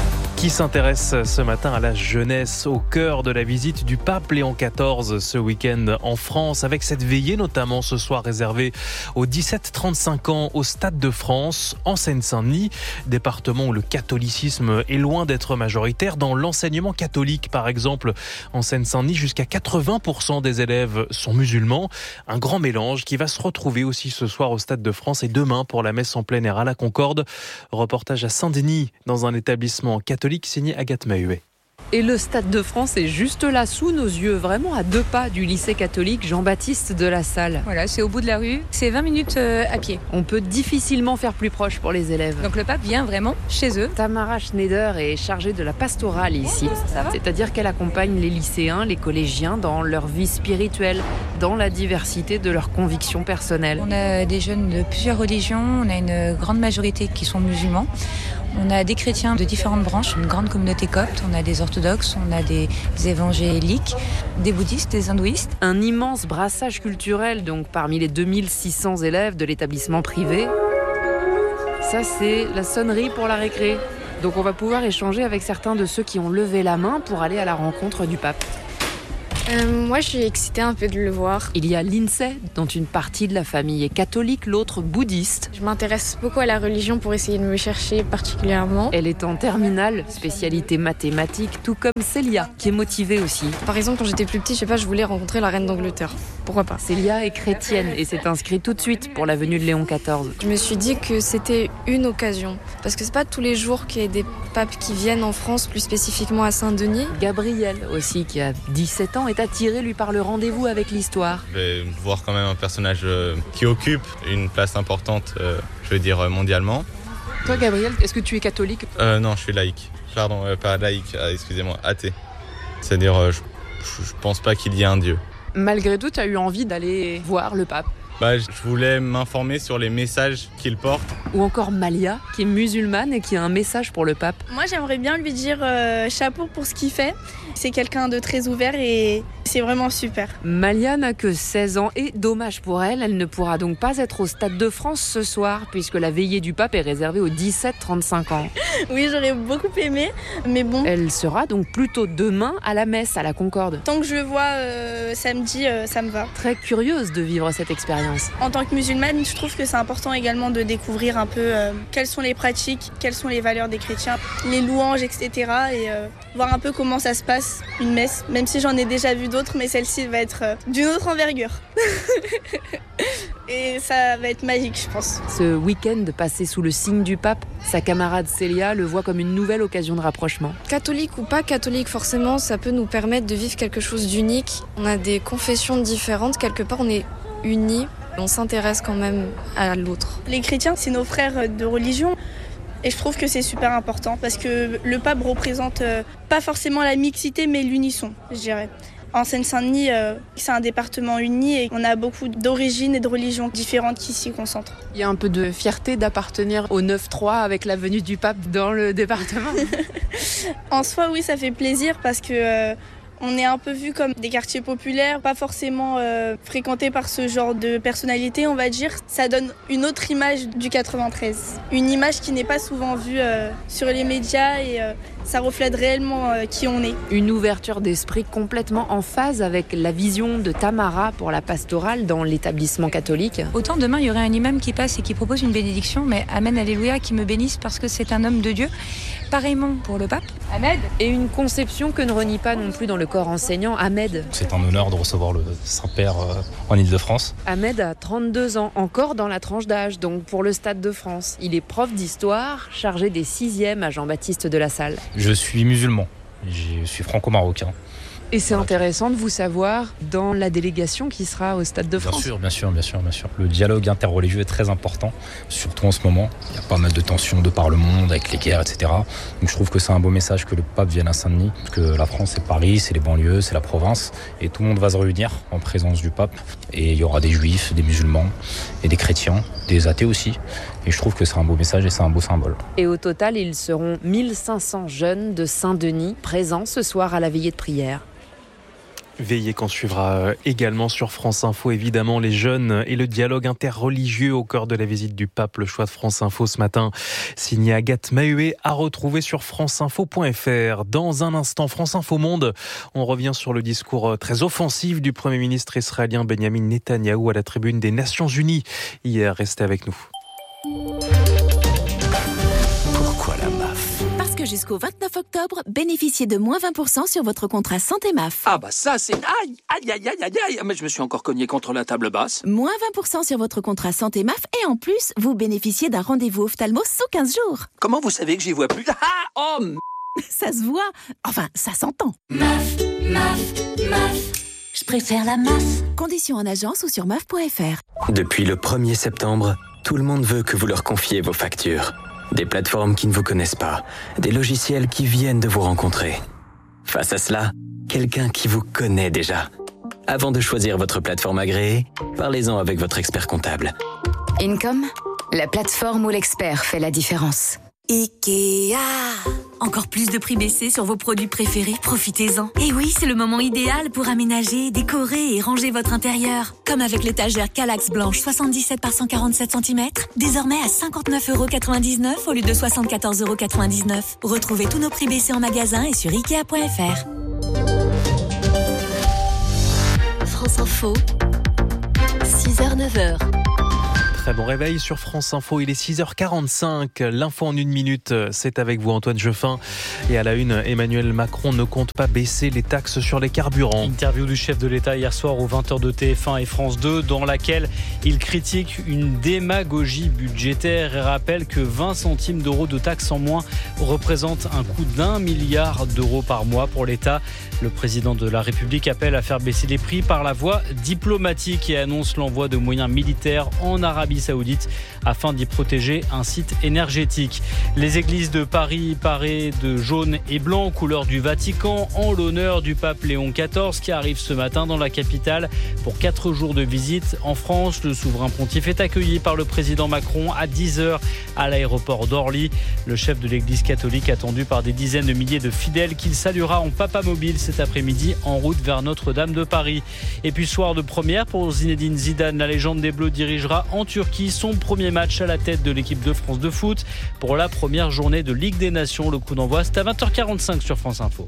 S2: qui s'intéresse ce matin à la jeunesse, au cœur de la visite du pape Léon quatorze ce week-end en France, avec cette veillée notamment ce soir réservée aux dix-sept trente-cinq ans au Stade de France, en Seine-Saint-Denis, département où le catholicisme est loin d'être majoritaire. Dans l'enseignement catholique, par exemple, en Seine-Saint-Denis, jusqu'à quatre-vingts pour cent des élèves sont musulmans. Un grand mélange qui va se retrouver aussi ce soir au Stade de France et demain pour la messe en plein air à la Concorde. Reportage à Saint-Denis, dans un établissement catholique signé Agathe Mahuet.
S1: Et le Stade de France est juste là, sous nos yeux, vraiment à deux pas du lycée catholique Jean-Baptiste de la Salle.
S22: Voilà, c'est au bout de la rue, c'est vingt minutes euh, à pied.
S1: On peut difficilement faire plus proche pour les élèves.
S22: Donc le pape vient vraiment chez eux.
S1: Tamara Schneider est chargée de la pastorale ici.
S22: Ça va ?
S1: C'est-à-dire qu'elle accompagne les lycéens, les collégiens dans leur vie spirituelle, dans la diversité de leurs convictions personnelles.
S22: On a des jeunes de plusieurs religions, on a une grande majorité qui sont musulmans. On a des chrétiens de différentes branches, une grande communauté copte, on a des orthodoxes, on a des, des évangéliques, des bouddhistes, des hindouistes.
S1: Un immense brassage culturel donc parmi les deux mille six cents élèves de l'établissement privé. Ça c'est la sonnerie pour la récré. Donc on va pouvoir échanger avec certains de ceux qui ont levé la main pour aller à la rencontre du pape.
S23: Euh, moi, je suis excitée un peu de le voir.
S1: Il y a Lindsay, dont une partie de la famille est catholique, l'autre bouddhiste.
S23: Je m'intéresse beaucoup à la religion pour essayer de me chercher particulièrement.
S1: Elle est en terminale, spécialité mathématiques, tout comme Célia, qui est motivée aussi.
S23: Par exemple, quand j'étais plus petite, je sais pas, je voulais rencontrer la reine d'Angleterre. Pourquoi pas ?
S1: Célia est chrétienne et s'est inscrite tout de suite pour la venue de Léon quatorze.
S23: Je me suis dit que c'était une occasion, parce que c'est pas tous les jours qu'il y a des papes qui viennent en France, plus spécifiquement à Saint-Denis.
S1: Gabriel aussi, qui a dix-sept ans, est attiré lui par le rendez-vous avec l'histoire.
S24: Je vais voir quand même un personnage euh, qui occupe une place importante, euh, je veux dire mondialement.
S1: Toi Gabriel, est-ce que tu es catholique ?
S24: euh, Non, je suis laïque. Pardon, euh, pas laïque, euh, excusez-moi, athée. C'est-à-dire, euh, je, je pense pas qu'il y ait un Dieu.
S1: Malgré tout, tu as eu envie d'aller voir le pape ?
S24: Bah, je voulais m'informer sur les messages qu'il porte.
S1: Ou encore Malia, qui est musulmane et qui a un message pour le pape.
S23: Moi, j'aimerais bien lui dire euh, chapeau pour ce qu'il fait. C'est quelqu'un de très ouvert et c'est vraiment super.
S1: Malia n'a que seize ans et dommage pour elle, elle ne pourra donc pas être au Stade de France ce soir puisque la veillée du pape est réservée aux dix-sept trente-cinq ans.
S23: Oui, j'aurais beaucoup aimé, mais bon.
S1: Elle sera donc plutôt demain à la messe à la Concorde.
S23: Tant que je le vois euh, samedi, euh, ça me va.
S1: Très curieuse de vivre cette expérience.
S23: En tant que musulmane, je trouve que c'est important également de découvrir un peu euh, quelles sont les pratiques, quelles sont les valeurs des chrétiens, les louanges, et cetera. Et euh, voir un peu comment ça se passe, une messe, même si j'en ai déjà vu d'autres, mais celle-ci va être euh, d'une autre envergure. Et ça va être magique, je pense.
S1: Ce week-end passé sous le signe du pape, sa camarade Célia le voit comme une nouvelle occasion de rapprochement.
S23: Catholique ou pas catholique, forcément, ça peut nous permettre de vivre quelque chose d'unique. On a des confessions différentes, quelque part on est unis. On s'intéresse quand même à l'autre. Les chrétiens, c'est nos frères de religion. Et je trouve que c'est super important parce que le pape représente euh, pas forcément la mixité, mais l'unisson, je dirais. En Seine-Saint-Denis, euh, c'est un département uni et on a beaucoup d'origines et de religions différentes qui s'y concentrent.
S1: Il y a un peu de fierté d'appartenir au neuf trois avec la venue du pape dans le département.
S23: En soi, oui, ça fait plaisir parce que euh, on est un peu vu comme des quartiers populaires, pas forcément euh, fréquentés par ce genre de personnalité, on va dire. Ça donne une autre image du quatre-vingt-treize. Une image qui n'est pas souvent vue euh, sur les médias et euh, ça reflète réellement euh, qui on est.
S1: Une ouverture d'esprit complètement en phase avec la vision de Tamara pour la pastorale dans l'établissement catholique.
S22: Autant demain, il y aurait un imam qui passe et qui propose une bénédiction, mais Amen, Alléluia, qui me bénisse parce que c'est un homme de Dieu. Pareillement pour le pape.
S1: Ahmed. Et une conception que ne renie pas non plus dans le corps enseignant, Ahmed.
S25: C'est un honneur de recevoir le Saint-Père euh, en Ile-de-France.
S1: Ahmed a trente-deux ans, encore dans la tranche d'âge, donc pour le Stade de France. Il est prof d'histoire, chargé des sixièmes à Jean-Baptiste de la Salle.
S25: Je suis musulman, je suis franco-marocain.
S1: Et c'est intéressant de vous savoir dans la délégation qui sera au Stade de France.
S25: Bien sûr, bien sûr, bien sûr, bien sûr. Le dialogue interreligieux est très important, surtout en ce moment. Il y a pas mal de tensions de par le monde avec les guerres, et cetera. Donc je trouve que c'est un beau message que le pape vienne à Saint-Denis, parce que la France, c'est Paris, c'est les banlieues, c'est la province, et tout le monde va se réunir en présence du pape. Et il y aura des juifs, des musulmans, et des chrétiens, des athées aussi. Et je trouve que c'est un beau message et c'est un beau symbole.
S1: Et au total, ils seront mille cinq cents jeunes de Saint-Denis présents ce soir à la veillée de prière.
S2: Veillez qu'on suivra également sur France Info, évidemment, les jeunes et le dialogue interreligieux au cœur de la visite du pape. Le choix de France Info ce matin, signé Agathe Mahué, à retrouver sur franceinfo point f r. Dans un instant, France Info Monde, on revient sur le discours très offensif du Premier ministre israélien Benjamin Netanyahou à la tribune des Nations Unies hier. Restez avec nous.
S3: Pourquoi la M A F ? Parce que jusqu'au vingt-neuf octobre, bénéficiez de moins vingt pour cent sur votre contrat santé M A F.
S5: Ah bah ça c'est... Aïe, aïe, aïe, aïe, aïe, aïe, mais je me suis encore cogné contre la table basse.
S3: Moins vingt pour cent sur votre contrat santé M A F et en plus, vous bénéficiez d'un rendez-vous ophtalmo sous quinze jours.
S5: Comment vous savez que j'y vois plus ? Ah, oh m...
S3: Ça se voit. Enfin, ça s'entend.
S6: M A F, M A F, M A F. Je préfère la M A F.
S3: Conditions en agence ou sur M A F point f r.
S11: Depuis le premier septembre, tout le monde veut que vous leur confiez vos factures. Des plateformes qui ne vous connaissent pas, des logiciels qui viennent de vous rencontrer. Face à cela, quelqu'un qui vous connaît déjà. Avant de choisir votre plateforme agréée, parlez-en avec votre expert comptable.
S12: Income, la plateforme où l'expert fait la différence.
S6: Ikea. Encore plus de prix baissés sur vos produits préférés, profitez-en. Et oui, c'est le moment idéal pour aménager, décorer et ranger votre intérieur. Comme avec l'étagère Kallax blanche soixante-dix-sept par cent quarante-sept centimètres, désormais à cinquante-neuf euros quatre-vingt-dix-neuf au lieu de soixante-quatorze euros quatre-vingt-dix-neuf. Retrouvez tous nos prix baissés en magasin et sur ikea point f r.
S4: France Info, six heures neuf heures.
S2: Très bon réveil sur France Info, il est six heures quarante-cinq. L'info en une minute, c'est avec vous Antoine Jeffin. Et à la une, Emmanuel Macron ne compte pas baisser les taxes sur les carburants.
S7: Interview du chef de l'État hier soir aux vingt heures de T F un et France deux, dans laquelle il critique une démagogie budgétaire et rappelle que vingt centimes d'euros de taxes en moins représentent un coût d'un milliard d'euros par mois pour l'État. Le président de la République appelle à faire baisser les prix par la voie diplomatique et annonce l'envoi de moyens militaires en Arabie Saoudite afin d'y protéger un site énergétique. Les églises de Paris parées de jaune et blanc, couleur du Vatican, en l'honneur du pape Léon quatorze qui arrive ce matin dans la capitale pour quatre jours de visite en France. Le souverain pontife est accueilli par le président Macron à dix heures à l'aéroport d'Orly. Le chef de l'église catholique attendu par des dizaines de milliers de fidèles qu'il saluera en papa mobile cet après-midi en route vers Notre-Dame de Paris. Et puis soir de première pour Zinedine Zidane, la légende des Bleus dirigera en Turquie son premier match à la tête de l'équipe de France de foot pour la première journée de Ligue des Nations. Le coup d'envoi, c'est à vingt heures quarante-cinq sur France Info.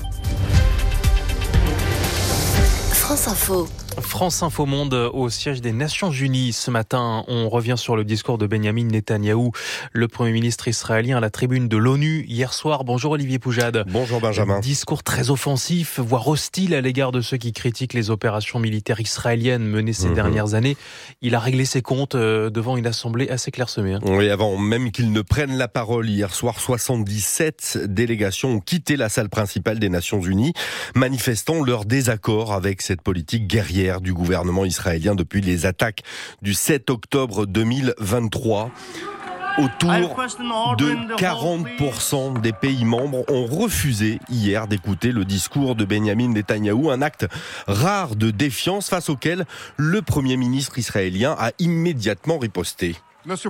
S4: France Info.
S2: France Info Monde au siège des Nations Unies. Ce matin, on revient sur le discours de Benjamin Netanyahou, le Premier ministre israélien à la tribune de l'ONU hier soir. Bonjour Olivier Poujade.
S10: Bonjour Benjamin.
S2: Un discours très offensif, voire hostile à l'égard de ceux qui critiquent les opérations militaires israéliennes menées ces mmh. dernières années. Il a réglé ses comptes devant une assemblée assez clairsemée. Hein.
S10: Oui, avant même qu'il ne prenne la parole hier soir, soixante-dix-sept délégations ont quitté la salle principale des Nations Unies, manifestant leur désaccord avec cette politique guerrière du gouvernement israélien depuis les attaques du sept octobre deux mille vingt-trois. Autour de quarante pour cent des pays membres ont refusé hier d'écouter le discours de Benjamin Netanyahou, un acte rare de défiance face auquel le Premier ministre israélien a immédiatement riposté. Monsieur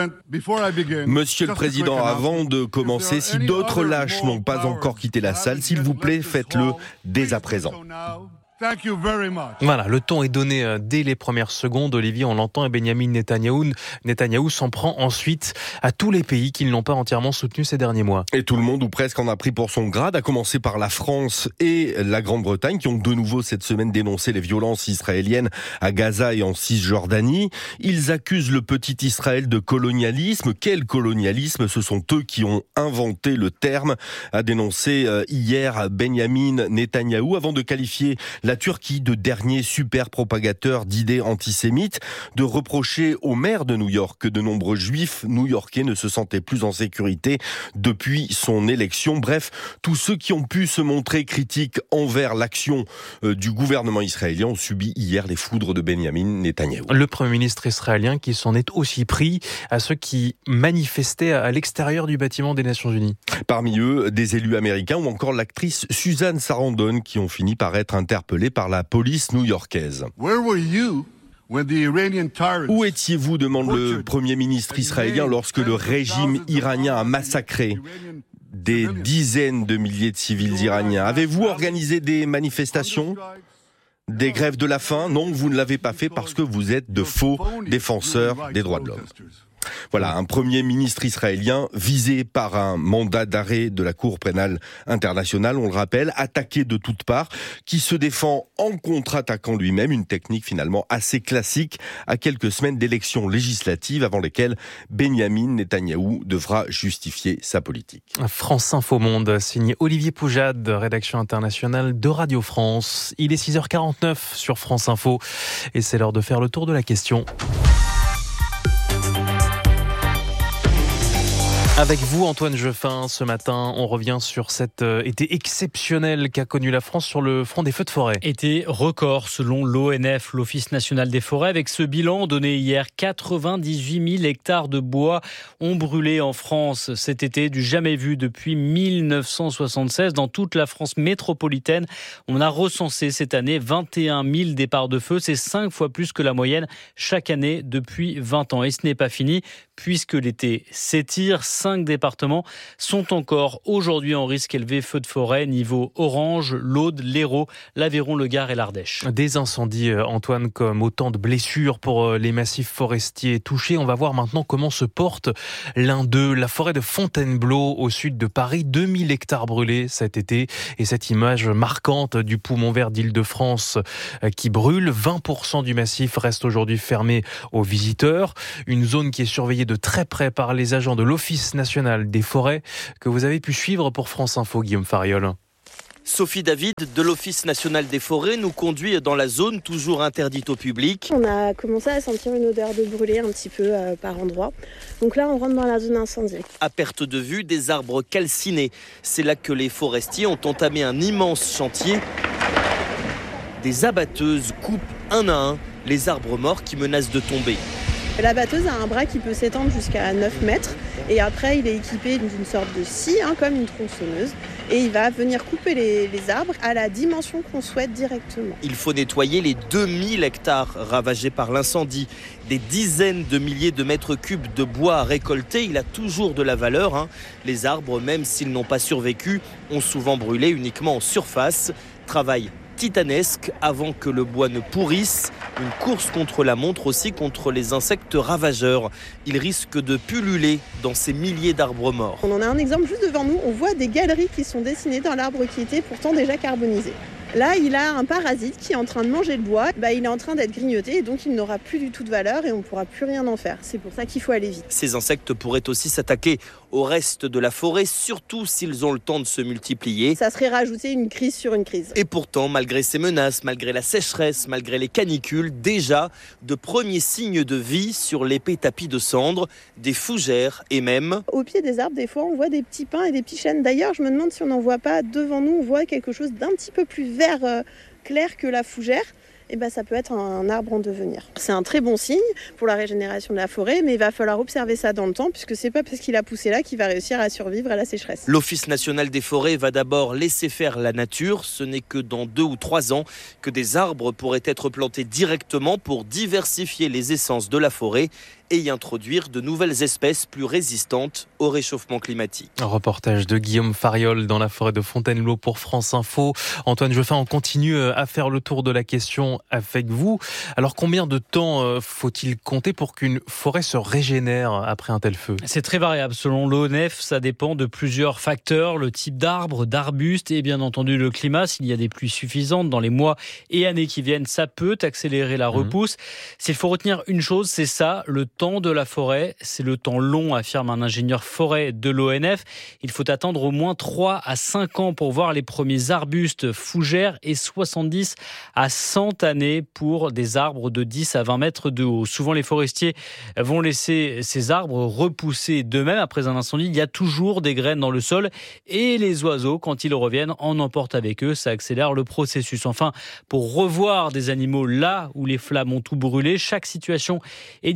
S10: le Président, avant de commencer, si d'autres lâches n'ont pas encore quitté la salle, s'il vous plaît, faites-le dès à présent.
S2: Voilà, le ton est donné dès les premières secondes. Olivier, on l'entend, et Benjamin Netanyahou, Netanyahou s'en prend ensuite à tous les pays qui ne l'ont pas entièrement soutenu ces derniers mois.
S10: Et tout le monde, ou presque, en a pris pour son grade, à commencer par la France et la Grande-Bretagne, qui ont de nouveau cette semaine dénoncé les violences israéliennes à Gaza et en Cisjordanie. Ils accusent le petit Israël de colonialisme. Quel colonialisme ? Ce sont eux qui ont inventé le terme, a dénoncé hier Benjamin Netanyahou, avant de qualifier la Turquie de dernier super propagateur d'idées antisémites, de reprocher au maire de New York que de nombreux juifs new-yorkais ne se sentaient plus en sécurité depuis son élection. Bref, tous ceux qui ont pu se montrer critiques envers l'action du gouvernement israélien ont subi hier les foudres de Benjamin Netanyahou.
S2: Le Premier ministre israélien qui s'en est aussi pris à ceux qui manifestaient à l'extérieur du bâtiment des Nations Unies.
S10: Parmi eux, des élus américains ou encore l'actrice Susan Sarandon qui ont fini par être interpellés par la police new-yorkaise. Où étiez-vous, demande le Premier ministre israélien, lorsque le régime iranien a massacré des dizaines de milliers de civils iraniens? Avez-vous organisé des manifestations? Des grèves de la faim? Non, vous ne l'avez pas fait parce que vous êtes de faux défenseurs des droits de l'homme. Voilà, un premier ministre israélien visé par un mandat d'arrêt de la Cour pénale internationale, on le rappelle, attaqué de toutes parts, qui se défend en contre-attaquant lui-même, une technique finalement assez classique à quelques semaines d'élections législatives avant lesquelles Benyamin Netanyahou devra justifier sa politique.
S2: France Info Monde, signé Olivier Poujade, rédaction internationale de Radio France. Il est six heures quarante-neuf sur France Info et c'est l'heure de faire le tour de la question. Avec vous, Antoine Jeffin, ce matin, on revient sur cet été exceptionnel qu'a connu la France sur le front des feux de forêt.
S7: Été record selon l'O N F, l'Office national des forêts. Avec ce bilan donné hier, quatre-vingt-dix-huit mille hectares de bois ont brûlé en France cet été, du jamais vu depuis mille neuf cent soixante-seize. Dans toute la France métropolitaine, on a recensé cette année vingt et un mille départs de feu. C'est cinq fois plus que la moyenne chaque année depuis vingt ans. Et ce n'est pas fini, puisque l'été s'étire. Cinq départements sont encore aujourd'hui en risque élevé feu de forêt, niveau orange, l'Aude, l'Hérault, l'Aveyron, le Gard et l'Ardèche.
S2: Des incendies, Antoine, comme autant de blessures pour les massifs forestiers touchés. On va voir maintenant comment se porte l'un d'eux, la forêt de Fontainebleau au sud de Paris. deux mille hectares brûlés cet été et cette image marquante du poumon vert d'Île-de-France qui brûle. vingt pour cent du massif reste aujourd'hui fermé aux visiteurs. Une zone qui est surveillée de très près par les agents de l'Office national des forêts que vous avez pu suivre pour France Info, Guillaume Fariol.
S8: Sophie David de l'Office national des forêts nous conduit dans la zone toujours interdite au public.
S14: On a commencé à sentir une odeur de brûlé un petit peu euh, par endroit. Donc là, on rentre dans la zone incendiée.
S8: À perte de vue, des arbres calcinés. C'est là que les forestiers ont entamé un immense chantier. Des abatteuses coupent un à un les arbres morts qui menacent de tomber.
S14: La batteuse a un bras qui peut s'étendre jusqu'à neuf mètres et après il est équipé d'une sorte de scie, hein, comme une tronçonneuse, et il va venir couper les, les arbres à la dimension qu'on souhaite directement.
S8: Il faut nettoyer les deux mille hectares ravagés par l'incendie. Des dizaines de milliers de mètres cubes de bois à récolter, il a toujours de la valeur. Hein. Les arbres, même s'ils n'ont pas survécu, ont souvent brûlé uniquement en surface. Travail titanesque avant que le bois ne pourrisse. Une course contre la montre aussi contre les insectes ravageurs. Ils risquent de pulluler dans ces milliers d'arbres morts.
S14: On en a un exemple juste devant nous. On voit des galeries qui sont dessinées dans l'arbre qui était pourtant déjà carbonisé. Là, il a un parasite qui est en train de manger le bois. Bah, il est en train d'être grignoté et donc il n'aura plus du tout de valeur et on ne pourra plus rien en faire. C'est pour ça qu'il faut aller vite.
S8: Ces insectes pourraient aussi s'attaquer au reste de la forêt, surtout s'ils ont le temps de se multiplier.
S14: Ça serait rajouter une crise sur une crise.
S8: Et pourtant, malgré ces menaces, malgré la sécheresse, malgré les canicules, déjà de premiers signes de vie sur l'épais tapis de cendres, des fougères et même...
S14: Au pied des arbres, des fois, on voit des petits pins et des petits chênes. D'ailleurs, je me demande si on n'en voit pas devant nous, on voit quelque chose d'un petit peu plus vert euh, clair que la fougère. Et ben, ça peut être un arbre en devenir. C'est un très bon signe pour la régénération de la forêt, mais il va falloir observer ça dans le temps, puisque c'est pas parce qu'il a poussé là qu'il va réussir à survivre à la sécheresse.
S8: L'Office national des forêts va d'abord laisser faire la nature. Ce n'est que dans deux ou trois ans que des arbres pourraient être plantés directement pour diversifier les essences de la forêt et y introduire de nouvelles espèces plus résistantes au réchauffement climatique.
S2: Un reportage de Guillaume Fariol dans la forêt de Fontainebleau pour France Info. Antoine Jeffin, on continue à faire le tour de la question avec vous. Alors combien de temps faut-il compter pour qu'une forêt se régénère après un tel feu ?
S7: C'est très variable. Selon l'O N F, ça dépend de plusieurs facteurs, le type d'arbre, d'arbuste et bien entendu le climat. S'il y a des pluies suffisantes dans les mois et années qui viennent, ça peut accélérer la repousse. Mmh. S'il faut retenir une chose, c'est ça, le temps de la forêt, c'est le temps long, affirme un ingénieur forêt de l'O N F. Il faut attendre au moins trois à cinq ans pour voir les premiers arbustes fougères et soixante-dix à cent années pour des arbres de dix à vingt mètres de haut. Souvent, les forestiers vont laisser ces arbres repousser d'eux-mêmes après un incendie. Il y a toujours des graines dans le sol et les oiseaux, quand ils reviennent, en emportent avec eux. Ça accélère le processus. Enfin, pour revoir des animaux là où les flammes ont tout brûlé, chaque situation est différente, mais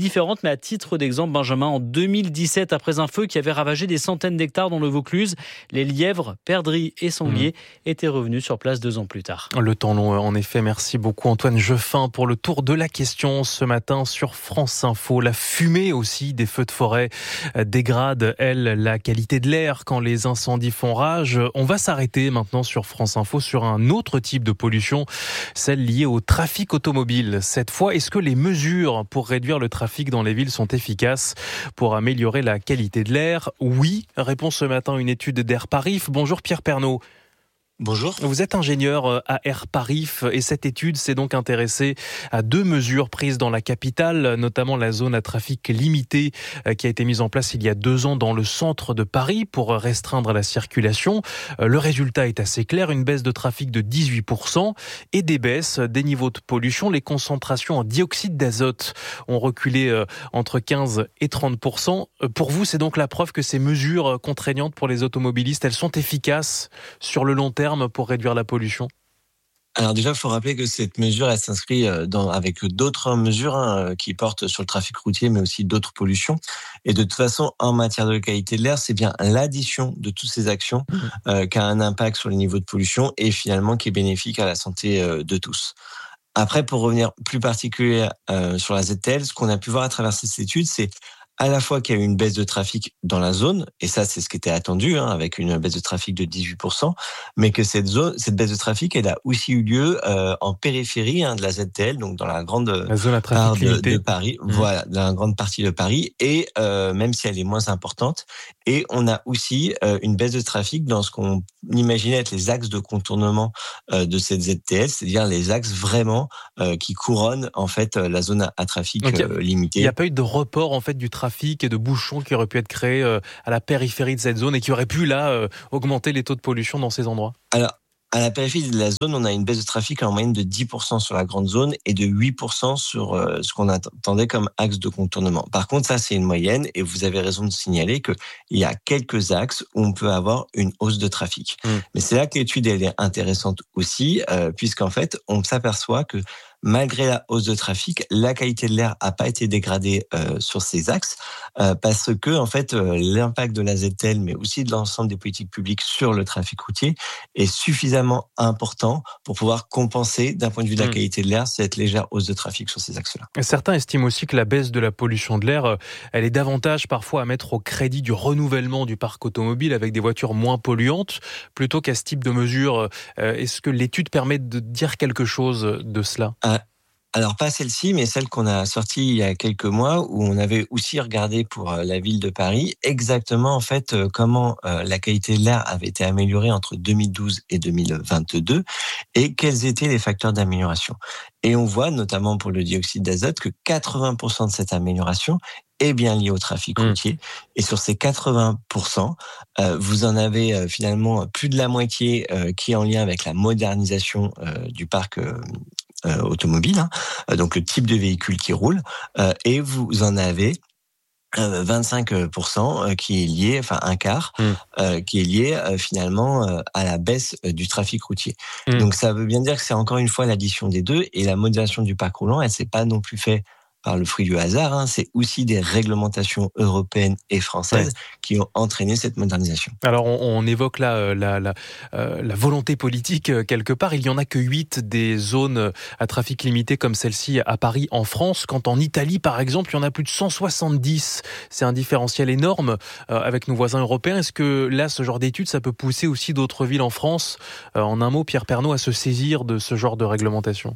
S7: mais à titre d'exemple, Benjamin, en deux mille dix-sept, après un feu qui avait ravagé des centaines d'hectares dans le Vaucluse, les lièvres, perdrix et sangliers mmh. étaient revenus sur place deux ans plus tard.
S2: Le temps long, en effet. Merci beaucoup Antoine Jeffin pour le tour de la question ce matin sur France Info. La fumée aussi des feux de forêt dégrade, elle, la qualité de l'air quand les incendies font rage. On va s'arrêter maintenant sur France Info sur un autre type de pollution, celle liée au trafic automobile. Cette fois, est-ce que les mesures pour réduire le trafic dans les villes sont efficaces pour améliorer la qualité de l'air? Oui, répond ce matin une étude d'Airparif. Bonjour Pierre Pernaut.
S13: Bonjour.
S2: Vous êtes ingénieur à Airparif et cette étude s'est donc intéressée à deux mesures prises dans la capitale, notamment la zone à trafic limité qui a été mise en place il y a deux ans dans le centre de Paris pour restreindre la circulation. Le résultat est assez clair, une baisse de trafic de dix-huit pour cent et des baisses des niveaux de pollution. Les concentrations en dioxyde d'azote ont reculé entre quinze et trente pour cent. Pour vous, c'est donc la preuve que ces mesures contraignantes pour les automobilistes, elles sont efficaces sur le long terme pour réduire la pollution?
S13: Alors déjà, il faut rappeler que cette mesure, elle s'inscrit dans, avec d'autres mesures hein, qui portent sur le trafic routier, mais aussi d'autres pollutions. Et de toute façon, en matière de qualité de l'air, c'est bien l'addition de toutes ces actions mmh. euh, qui a un impact sur les niveaux de pollution et finalement qui est bénéfique à la santé euh, de tous. Après, pour revenir plus particulier euh, sur la Z T L, ce qu'on a pu voir à travers cette étude, c'est à la fois qu'il y a eu une baisse de trafic dans la zone, et ça c'est ce qui était attendu, hein, avec une baisse de trafic de dix-huit pour cent, mais que cette zone, cette baisse de trafic, elle a aussi eu lieu euh, en périphérie hein, de la Z T L, donc dans la grande
S2: la zone à trafic
S13: part de,
S2: limité.
S13: de Paris, mmh. voilà, dans la grande partie de Paris, et euh, même si elle est moins importante, et on a aussi euh, une baisse de trafic dans ce qu'on imaginait être les axes de contournement euh, de cette Z T L, c'est-à-dire les axes vraiment euh, qui couronnent en fait la zone à, à trafic donc, euh, limité.
S2: Il n'y a pas eu de report en fait du trafic et de bouchons qui auraient pu être créés à la périphérie de cette zone et qui auraient pu là augmenter les taux de pollution dans ces endroits?
S13: Alors, à la périphérie de la zone, on a une baisse de trafic en moyenne de dix pour cent sur la grande zone et de huit pour cent sur euh, ce qu'on attendait comme axe de contournement. Par contre, ça, c'est une moyenne et vous avez raison de signaler qu'il y a quelques axes où on peut avoir une hausse de trafic. Mmh. Mais c'est là que l'étude elle est intéressante aussi, euh, puisqu'en fait, on s'aperçoit que malgré la hausse de trafic, la qualité de l'air n'a pas été dégradée euh, sur ces axes euh, parce que en fait euh, l'impact de la Z T L, mais aussi de l'ensemble des politiques publiques sur le trafic routier est suffisamment important pour pouvoir compenser d'un point de vue de la mmh. qualité de l'air cette légère hausse de trafic sur ces axes-là.
S2: Certains estiment aussi que la baisse de la pollution de l'air, elle est davantage parfois à mettre au crédit du renouvellement du parc automobile avec des voitures moins polluantes plutôt qu'à ce type de mesures. Est-ce que l'étude permet de dire quelque chose de cela ?
S13: Alors pas celle-ci, mais celle qu'on a sortie il y a quelques mois où on avait aussi regardé pour la ville de Paris exactement en fait comment la qualité de l'air avait été améliorée entre deux mille douze et deux mille vingt-deux et quels étaient les facteurs d'amélioration. Et on voit notamment pour le dioxyde d'azote que quatre-vingts pour cent de cette amélioration est bien liée au trafic routier. Mmh. Et sur ces quatre-vingts pour cent, euh, vous en avez euh, finalement plus de la moitié euh, qui est en lien avec la modernisation euh, du parc euh, euh, automobile, hein, donc le type de véhicule qui roule, euh, et vous en avez Euh, vingt-cinq pour cent qui est lié, enfin un quart, mmh. euh, qui est lié euh, finalement euh, à la baisse euh, du trafic routier. Mmh. Donc ça veut bien dire que c'est encore une fois l'addition des deux et la modélisation du parc roulant, elle s'est pas non plus fait par le fruit du hasard, hein, c'est aussi des réglementations européennes et françaises ouais. qui ont entraîné cette modernisation.
S2: Alors on, on évoque là la, la, euh, la volonté politique euh, quelque part, il n'y en a que huit des zones à trafic limité comme celle-ci à Paris en France, quand en Italie par exemple il y en a plus de cent soixante-dix, c'est un différentiel énorme euh, avec nos voisins européens. Est-ce que là ce genre d'études ça peut pousser aussi d'autres villes en France, euh, en un mot Pierre Pernaut, à se saisir de ce genre de réglementation?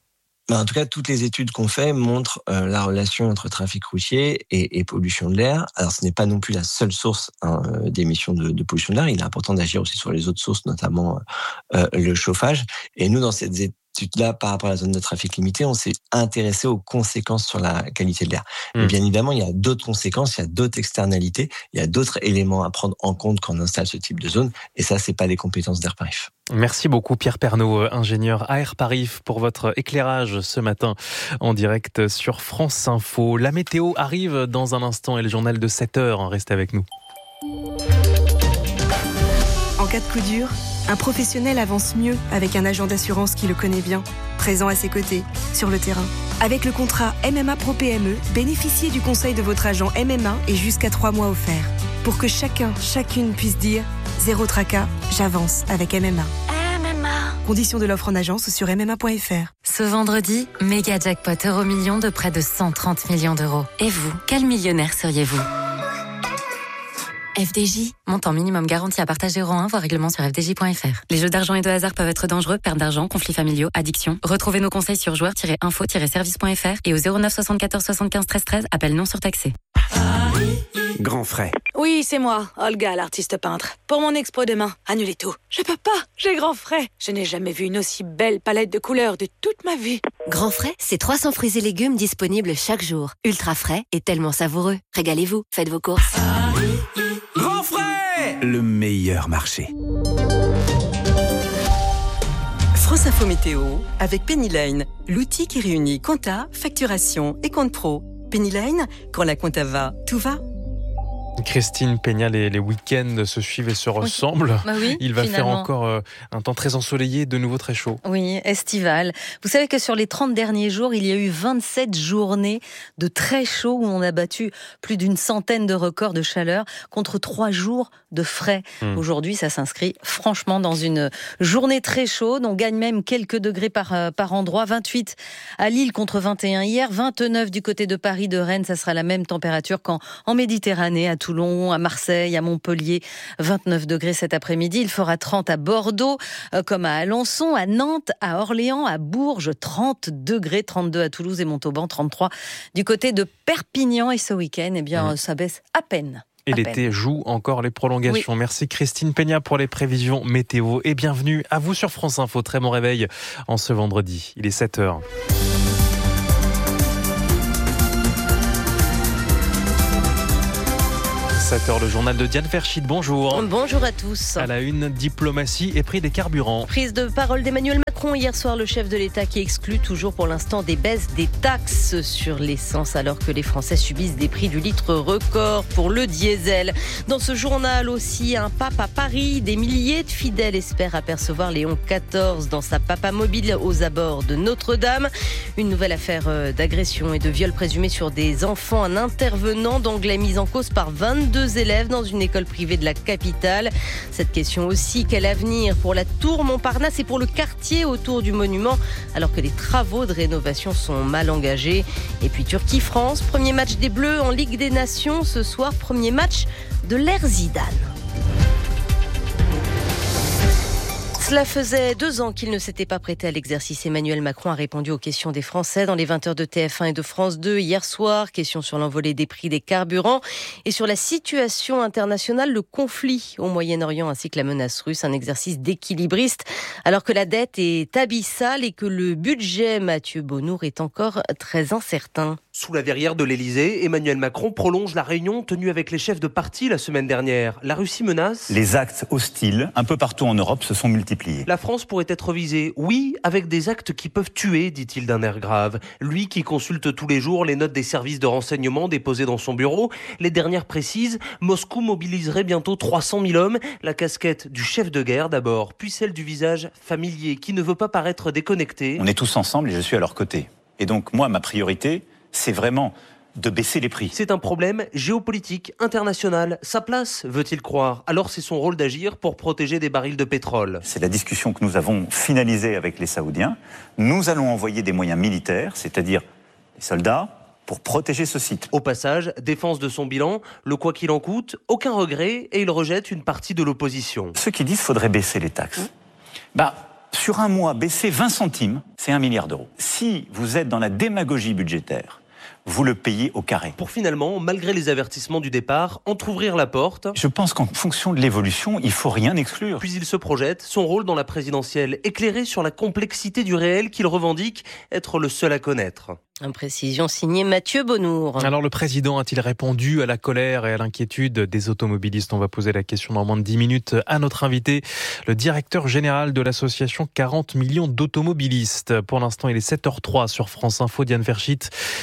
S13: En tout cas, toutes les études qu'on fait montrent euh, la relation entre trafic routier et, et pollution de l'air. Alors, ce n'est pas non plus la seule source hein, d'émissions de, de pollution de l'air. Il est important d'agir aussi sur les autres sources, notamment euh, le chauffage. Et nous, dans cette étude-là, par rapport à la zone de trafic limité, on s'est intéressé aux conséquences sur la qualité de l'air. Mmh. Mais bien évidemment, il y a d'autres conséquences, il y a d'autres externalités, il y a d'autres éléments à prendre en compte quand on installe ce type de zone. Et ça, c'est pas les compétences d'Airparif.
S2: Merci beaucoup Pierre Pernaut, ingénieur à Airparif, pour votre éclairage ce matin en direct sur France Info. La météo arrive dans un instant et le journal de sept heures. Restez avec nous.
S15: En cas de coup dur, un professionnel avance mieux avec un agent d'assurance qui le connaît bien, présent à ses côtés, sur le terrain. Avec le contrat M M A Pro P M E, bénéficiez du conseil de votre agent M M A et jusqu'à trois mois offerts. Pour que chacun, chacune puisse dire « Zéro tracas, j'avance avec M M A ». M M A. Conditions de l'offre en agence ou sur m m a point f r.
S12: Ce vendredi, méga jackpot euro million de près de cent trente millions d'euros. Et vous, quel millionnaire seriez-vous ? F D J, montant minimum garanti à partager euro un, voire règlement sur f d j point f r. Les jeux d'argent et de hasard peuvent être dangereux, perte d'argent, conflits familiaux, addiction. Retrouvez nos conseils sur joueurs tiret info tiret service point f r et au zéro neuf soixante-quatorze soixante-quinze treize treize, appel non surtaxé.
S16: Grand frais.
S17: Oui, c'est moi, Olga, l'artiste peintre. Pour mon expo demain, annulez tout. Je peux pas, j'ai grand frais. Je n'ai jamais vu une aussi belle palette de couleurs de toute ma vie.
S18: Grand frais, c'est trois cents fruits et légumes disponibles chaque jour. Ultra frais et tellement savoureux. Régalez-vous, faites vos courses.
S16: Grand frais, le meilleur marché.
S20: France Info Météo avec Pennyline, l'outil qui réunit compta, facturation et compte pro. Pennyline, quand la compta va, tout va.
S2: Christine Peña, les, les week-ends se suivent et se ressemblent.
S9: Bah oui,
S2: Il va
S9: finalement.
S2: faire encore euh, un temps très ensoleillé, de nouveau très chaud.
S9: Oui, estival. Vous savez que sur les trente derniers jours, il y a eu vingt-sept journées de très chaud où on a battu plus d'une centaine de records de chaleur contre trois jours de frais. Mmh. Aujourd'hui, ça s'inscrit franchement dans une journée très chaude. On gagne même quelques degrés par, euh, par endroit. vingt-huit à Lille contre vingt et un hier. vingt-neuf du côté de Paris, de Rennes. Ça sera la même température qu'en en Méditerranée, à Toulon, à Marseille, à Montpellier. vingt-neuf degrés cet après-midi. Il fera trente à Bordeaux, euh, comme à Alençon, à Nantes, à Orléans, à Bourges. trente degrés, trente-deux à Toulouse et Montauban, trente-trois du côté de Perpignan. Et ce week-end, eh bien, mmh. ça baisse à peine.
S2: Et à l'été peine. Joue encore les prolongations. Oui. Merci Christine Peña pour les prévisions météo. Et bienvenue à vous sur France Info. Très bon réveil en ce vendredi. Il est sept heures. sept heures, le journal de Diane Ferchit. Bonjour.
S9: Bonjour à tous.
S2: À la une, diplomatie et prix des carburants.
S9: Prise de parole d'Emmanuel Macron hier soir, le chef de l'État qui exclut toujours pour l'instant des baisses des taxes sur l'essence alors que les Français subissent des prix du litre record pour le diesel. Dans ce journal aussi, un pape à Paris. Des milliers de fidèles espèrent apercevoir Léon quatorze dans sa papamobile aux abords de Notre-Dame. Une nouvelle affaire d'agression et de viol présumé sur des enfants. Un intervenant d'anglais mis en cause par vingt-deux élèves dans une école privée de la capitale. Cette question aussi, quel avenir pour la tour Montparnasse et pour le quartier autour du monument alors que les travaux de rénovation sont mal engagés. Et puis Turquie-France, premier match des Bleus en Ligue des Nations ce soir, premier match de l'ère Zidane. Cela faisait deux ans qu'il ne s'était pas prêté à l'exercice. Emmanuel Macron a répondu aux questions des Français dans les vingt heures de T F un et de France deux hier soir. Question sur l'envolée des prix des carburants et sur la situation internationale, le conflit au Moyen-Orient ainsi que la menace russe. Un exercice d'équilibriste alors que la dette est abyssale et que le budget, Mathieu Bonnour, est encore très incertain.
S21: Sous la verrière de l'Elysée, Emmanuel Macron prolonge la réunion tenue avec les chefs de parti la semaine dernière. La Russie menace.
S26: Les actes hostiles, un peu partout en Europe, se sont multipliés.
S21: La France pourrait être visée, oui, avec des actes qui peuvent tuer, dit-il d'un air grave. Lui qui consulte tous les jours les notes des services de renseignement déposées dans son bureau. Les dernières précisent, Moscou mobiliserait bientôt trois cent mille hommes. La casquette du chef de guerre d'abord, puis celle du visage familier qui ne veut pas paraître déconnecté.
S26: On est tous ensemble et je suis à leur côté. Et donc moi, ma priorité, c'est vraiment de baisser les prix.
S21: C'est un problème géopolitique, international. Sa place, veut-il croire. Alors c'est son rôle d'agir pour protéger des barils de pétrole.
S26: C'est la discussion que nous avons finalisée avec les Saoudiens. Nous allons envoyer des moyens militaires, c'est-à-dire des soldats, pour protéger ce site.
S21: Au passage, défense de son bilan, le quoi qu'il en coûte, aucun regret, et il rejette une partie de l'opposition.
S26: Ceux qui disent qu'il faudrait baisser les taxes, mmh. bah, sur un mois, baisser vingt centimes, c'est un milliard d'euros. Si vous êtes dans la démagogie budgétaire, vous le payez au carré.
S21: Pour finalement, malgré les avertissements du départ, entrouvrir la porte.
S26: Je pense qu'en fonction de l'évolution, il faut rien exclure.
S21: Puis il se projette, son rôle dans la présidentielle, éclairé sur la complexité du réel qu'il revendique être le seul à connaître.
S9: Une précision signée Mathieu Bonnour.
S2: Alors le président a-t-il répondu à la colère et à l'inquiétude des automobilistes ? On va poser la question dans moins de dix minutes à notre invité, le directeur général de l'association quarante millions d'automobilistes. Pour l'instant, il est sept heures zéro trois sur France Info. Diane Ferchit, Emmanuel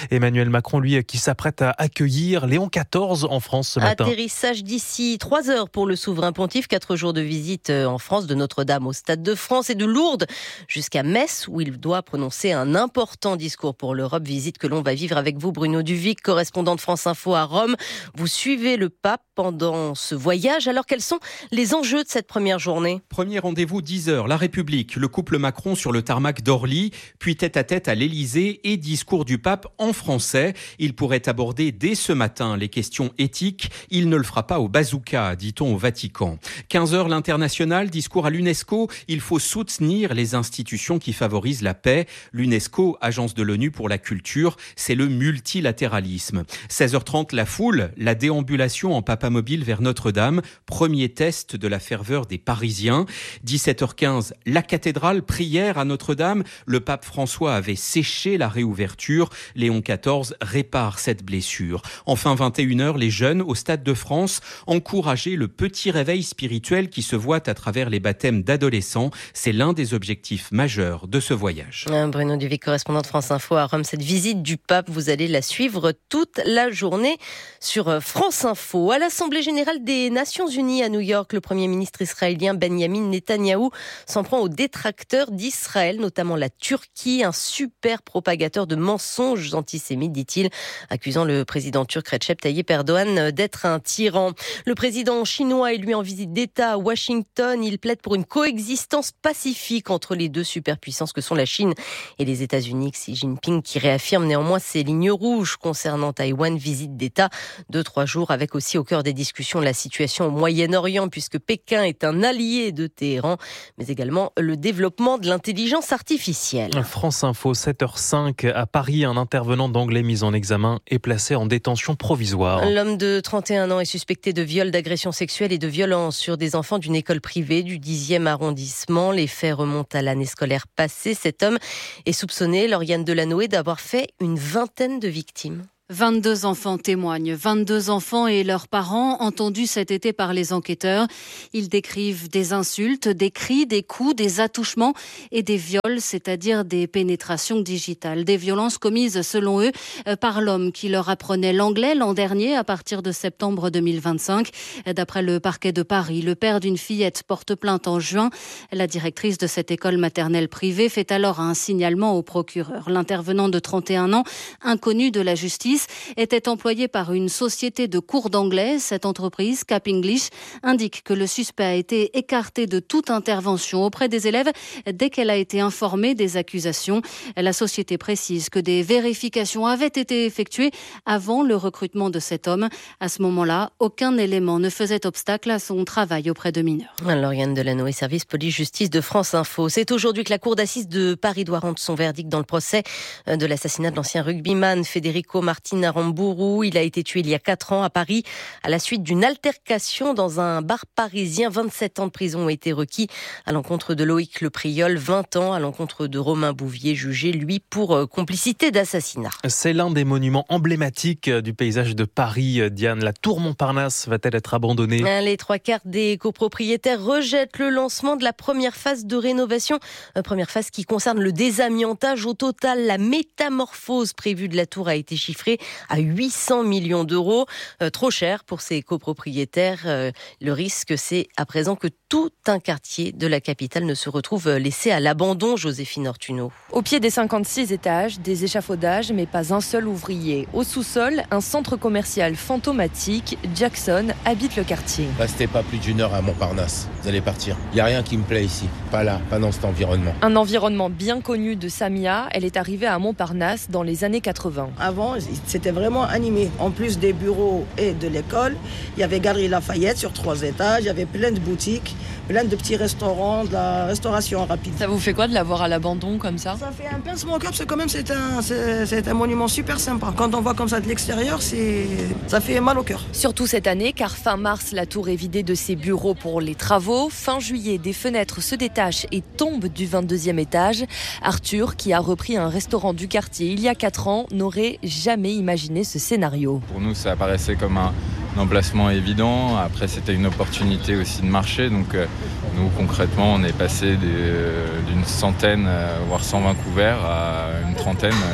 S2: Macron, lui, qui s'apprête à accueillir Léon quatorze en France ce matin.
S9: Atterrissage d'ici trois heures pour le souverain pontife. Quatre jours de visite en France, de Notre-Dame au Stade de France et de Lourdes jusqu'à Metz, où il doit prononcer un important discours pour l'Europe. Visite que l'on va vivre avec vous, Bruno Duvic, correspondant de France Info à Rome. Vous suivez le pape pendant ce voyage. Alors, quels sont les enjeux de cette première journée ?
S1: Premier rendez-vous, dix heures, La République, le couple Macron sur le tarmac d'Orly, puis tête-à-tête à l'Élysée et discours du pape en français. Il pourrait aborder dès ce matin les questions éthiques. Il ne le fera pas au bazooka, dit-on au Vatican. quinze heures, l'international, discours à l'UNESCO. Il faut soutenir les institutions qui favorisent la paix. L'UNESCO, agence de l'ONU pour la culture, c'est le multilatéralisme. seize heures trente, la foule, la déambulation en papamobile vers Notre-Dame. Premier test de la ferveur des Parisiens. dix-sept heures quinze, la cathédrale, prière à Notre-Dame. Le pape François avait séché la réouverture. Léon quatorze répare cette blessure. Enfin, vingt et une heures, les jeunes au Stade de France, encourager le petit réveil spirituel qui se voit à travers les baptêmes d'adolescents. C'est l'un des objectifs majeurs de ce voyage.
S9: Bruno Duvic, correspondant de France Info à Rome. Cette visite du pape, vous allez la suivre toute la journée sur France Info. À l'Assemblée générale des Nations Unies à New York, le Premier ministre israélien Benjamin Netanyahou s'en prend aux détracteurs d'Israël, notamment la Turquie, un super propagateur de mensonges antisémites, dit-il, accusant le président turc Recep Tayyip Erdogan d'être un tyran. Le président chinois est lui en visite d'État à Washington. Il plaide pour une coexistence pacifique entre les deux superpuissances que sont la Chine et les États-Unis. Xi Jinping qui réaffirme néanmoins ses lignes rouges concernant Taïwan. Visite d'État de trois jours avec aussi au cœur des discussions la situation au Moyen-Orient, puisque Pékin est un allié de Téhéran, mais également le développement de l'intelligence artificielle.
S2: France Info, sept heures cinq. À Paris, un intervenant d'anglais mis en examen est placé en détention provisoire.
S9: L'homme de trente et un ans est suspecté de viol, d'agression sexuelle et de violence sur des enfants d'une école privée du dixième arrondissement. Les faits remontent à l'année scolaire passée. Cet homme est soupçonné, Lauriane Delanoë, d'avoir fait une vingtaine de victimes.
S19: vingt-deux enfants témoignent, vingt-deux enfants et leurs parents entendus cet été par les enquêteurs. Ils décrivent des insultes, des cris, des coups, des attouchements et des viols, c'est-à-dire des pénétrations digitales. Des violences commises, selon eux, par l'homme qui leur apprenait l'anglais l'an dernier à partir de septembre deux mille vingt-cinq. D'après le parquet de Paris, le père d'une fillette porte plainte en juin. La directrice de cette école maternelle privée fait alors un signalement au procureur. L'intervenant de trente et un ans, inconnu de la justice, était employé par une société de cours d'anglais. Cette entreprise, Cap English, indique que le suspect a été écarté de toute intervention auprès des élèves dès qu'elle a été informée des accusations. La société précise que des vérifications avaient été effectuées avant le recrutement de cet homme. À ce moment-là, aucun élément ne faisait obstacle à son travail auprès de mineurs.
S9: Lauriane Delanoë, service police-justice de France Info. C'est aujourd'hui que la cour d'assises de Paris doit rendre son verdict dans le procès de l'assassinat de l'ancien rugbyman Federico Martinez Aramburu. Il a été tué il y a quatre ans à Paris à la suite d'une altercation dans un bar parisien. vingt-sept ans de prison ont été requis à l'encontre de Loïc Le Priol, vingt ans à l'encontre de Romain Bouvier, jugé lui pour complicité d'assassinat.
S2: C'est l'un des monuments emblématiques du paysage de Paris. Diane, la tour Montparnasse va-t-elle être abandonnée ?
S9: Les trois quarts des copropriétaires rejettent le lancement de la première phase de rénovation. Première phase qui concerne le désamiantage. Au total, la métamorphose prévue de la tour a été chiffrée à huit cents millions d'euros. Euh, trop cher pour ces copropriétaires. Euh, le risque, c'est à présent que tout un quartier de la capitale ne se retrouve laissé à l'abandon, Joséphine Ortuno.
S22: Au pied des cinquante-six étages, des échafaudages, mais pas un seul ouvrier. Au sous-sol, un centre commercial fantomatique. Jackson habite le quartier.
S23: Restez pas plus d'une heure à Montparnasse. Vous allez partir. Il n'y a rien qui me plaît ici. Pas là, pas dans cet environnement.
S22: Un environnement bien connu de Samia. Elle est arrivée à Montparnasse dans les années quatre-vingts.
S24: Avant, c'était vraiment animé. En plus des bureaux et de l'école, il y avait Galerie Lafayette sur trois étages. Il y avait plein de boutiques, plein de petits restaurants, de la restauration rapide.
S22: Ça vous fait quoi de la voir à l'abandon comme ça ?
S24: Ça fait un pincement au cœur parce que quand même c'est un, c'est, c'est un monument super sympa. Quand on voit comme ça de l'extérieur, c'est, ça fait mal au cœur.
S22: Surtout cette année, car fin mars, la tour est vidée de ses bureaux pour les travaux. Fin juillet, des fenêtres se détachent et tombent du vingt-deuxième étage. Arthur, qui a repris un restaurant du quartier il y a quatre ans, n'aurait jamais imaginé ce scénario.
S25: Pour nous, ça apparaissait comme un, un emplacement évident. Après, c'était une opportunité aussi de marché. Donc, euh, nous, concrètement, on est passé des, d'une centaine, voire cent vingt couverts à une trentaine,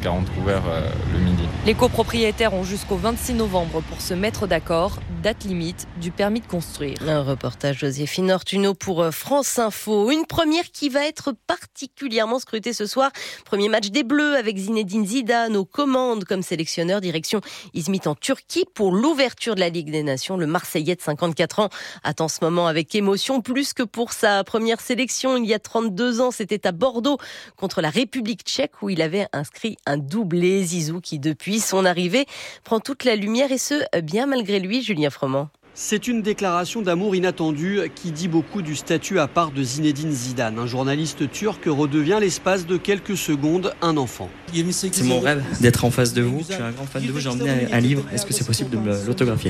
S25: quarante couverts euh, le midi.
S22: Les copropriétaires ont jusqu'au vingt-six novembre pour se mettre d'accord, date limite du permis de construire.
S9: Un reportage Joséphine Ortuno pour France Info. Une première qui va être particulièrement scrutée ce soir. Premier match des Bleus avec Zinedine Zidane aux commandes comme sélectionneur, direction Izmit en Turquie pour l'ouverture de la Ligue des Nations. Le Marseillais de cinquante-quatre ans attend ce moment avec émotion, plus que pour sa première sélection il y a trente-deux ans. C'était à Bordeaux contre la République tchèque où il avait inscrit un doublé. Zizou qui depuis son arrivée prend toute la lumière et ce bien malgré lui. Julien Froment.
S3: C'est une déclaration d'amour inattendue qui dit beaucoup du statut à part de Zinedine Zidane. Un journaliste turc redevient l'espace de quelques secondes un enfant.
S4: C'est mon rêve d'être en face de vous. Je suis un grand fan de vous. J'ai emmené un livre. Est-ce que c'est possible de me l'autographier?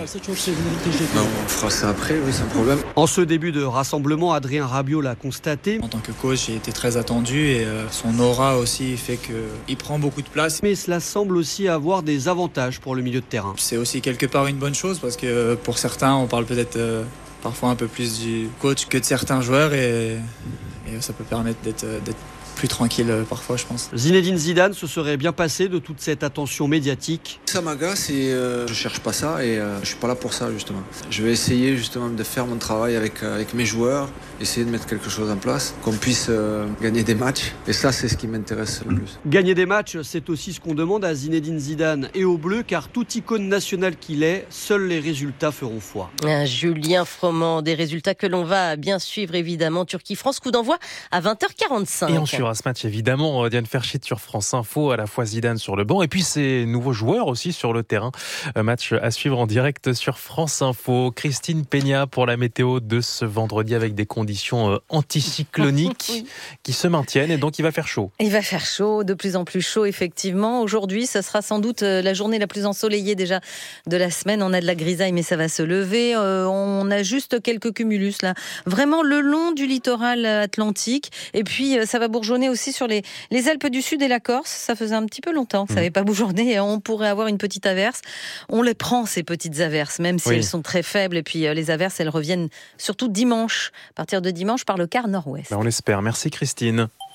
S5: Non, on fera ça après, oui, sans problème.
S3: En ce début de rassemblement, Adrien Rabiot l'a constaté.
S6: En tant que coach, j'ai été très attendu et euh, son aura aussi fait qu'il prend beaucoup de place.
S3: Mais cela semble aussi avoir des avantages pour le milieu de terrain.
S6: C'est aussi quelque part une bonne chose parce que pour certains, on parle peut-être euh, parfois un peu plus du coach que de certains joueurs et, et ça peut permettre d'être, d'être plus tranquille euh, parfois, je pense.
S3: Zinedine Zidane se serait bien passé de toute cette attention médiatique.
S5: Ça m'agace et euh, je cherche pas ça et euh, je suis pas là pour ça justement. Je vais essayer justement de faire mon travail avec, euh, avec mes joueurs, essayer de mettre quelque chose en place, qu'on puisse euh, gagner des matchs et ça c'est ce qui m'intéresse le plus.
S3: Gagner des matchs, c'est aussi ce qu'on demande à Zinedine Zidane et aux Bleus car toute icône nationale qu'il est, seuls les résultats feront foi.
S9: Un Julien Froment, des résultats que l'on va bien suivre évidemment. Turquie-France, coup d'envoi à vingt heures quarante-cinq.
S2: Et on suivra ce match évidemment, Diane Ferchit sur France Info, à la fois Zidane sur le banc et puis ses nouveaux joueurs aussi sur le terrain. Un match à suivre en direct sur France Info. Christine Peña pour la météo de ce vendredi avec des conditions anticycloniques oui. qui se maintiennent et donc il va faire chaud.
S9: Il va faire chaud, de plus en plus chaud effectivement. Aujourd'hui, ce sera sans doute la journée la plus ensoleillée déjà de la semaine. On a de la grisaille mais ça va se lever. Euh, on a juste quelques cumulus là. Vraiment le long du littoral atlantique et puis ça va bourgeonner aussi sur les, les Alpes du Sud et la Corse. Ça faisait un petit peu longtemps que ça n'avait pas bourgeonné et on pourrait avoir une petite averse. On les prend ces petites averses, même si oui. elles sont très faibles. Et puis euh, les averses, elles reviennent surtout dimanche, à partir de dimanche par le quart nord-ouest.
S2: Ben on l'espère. Merci Christine.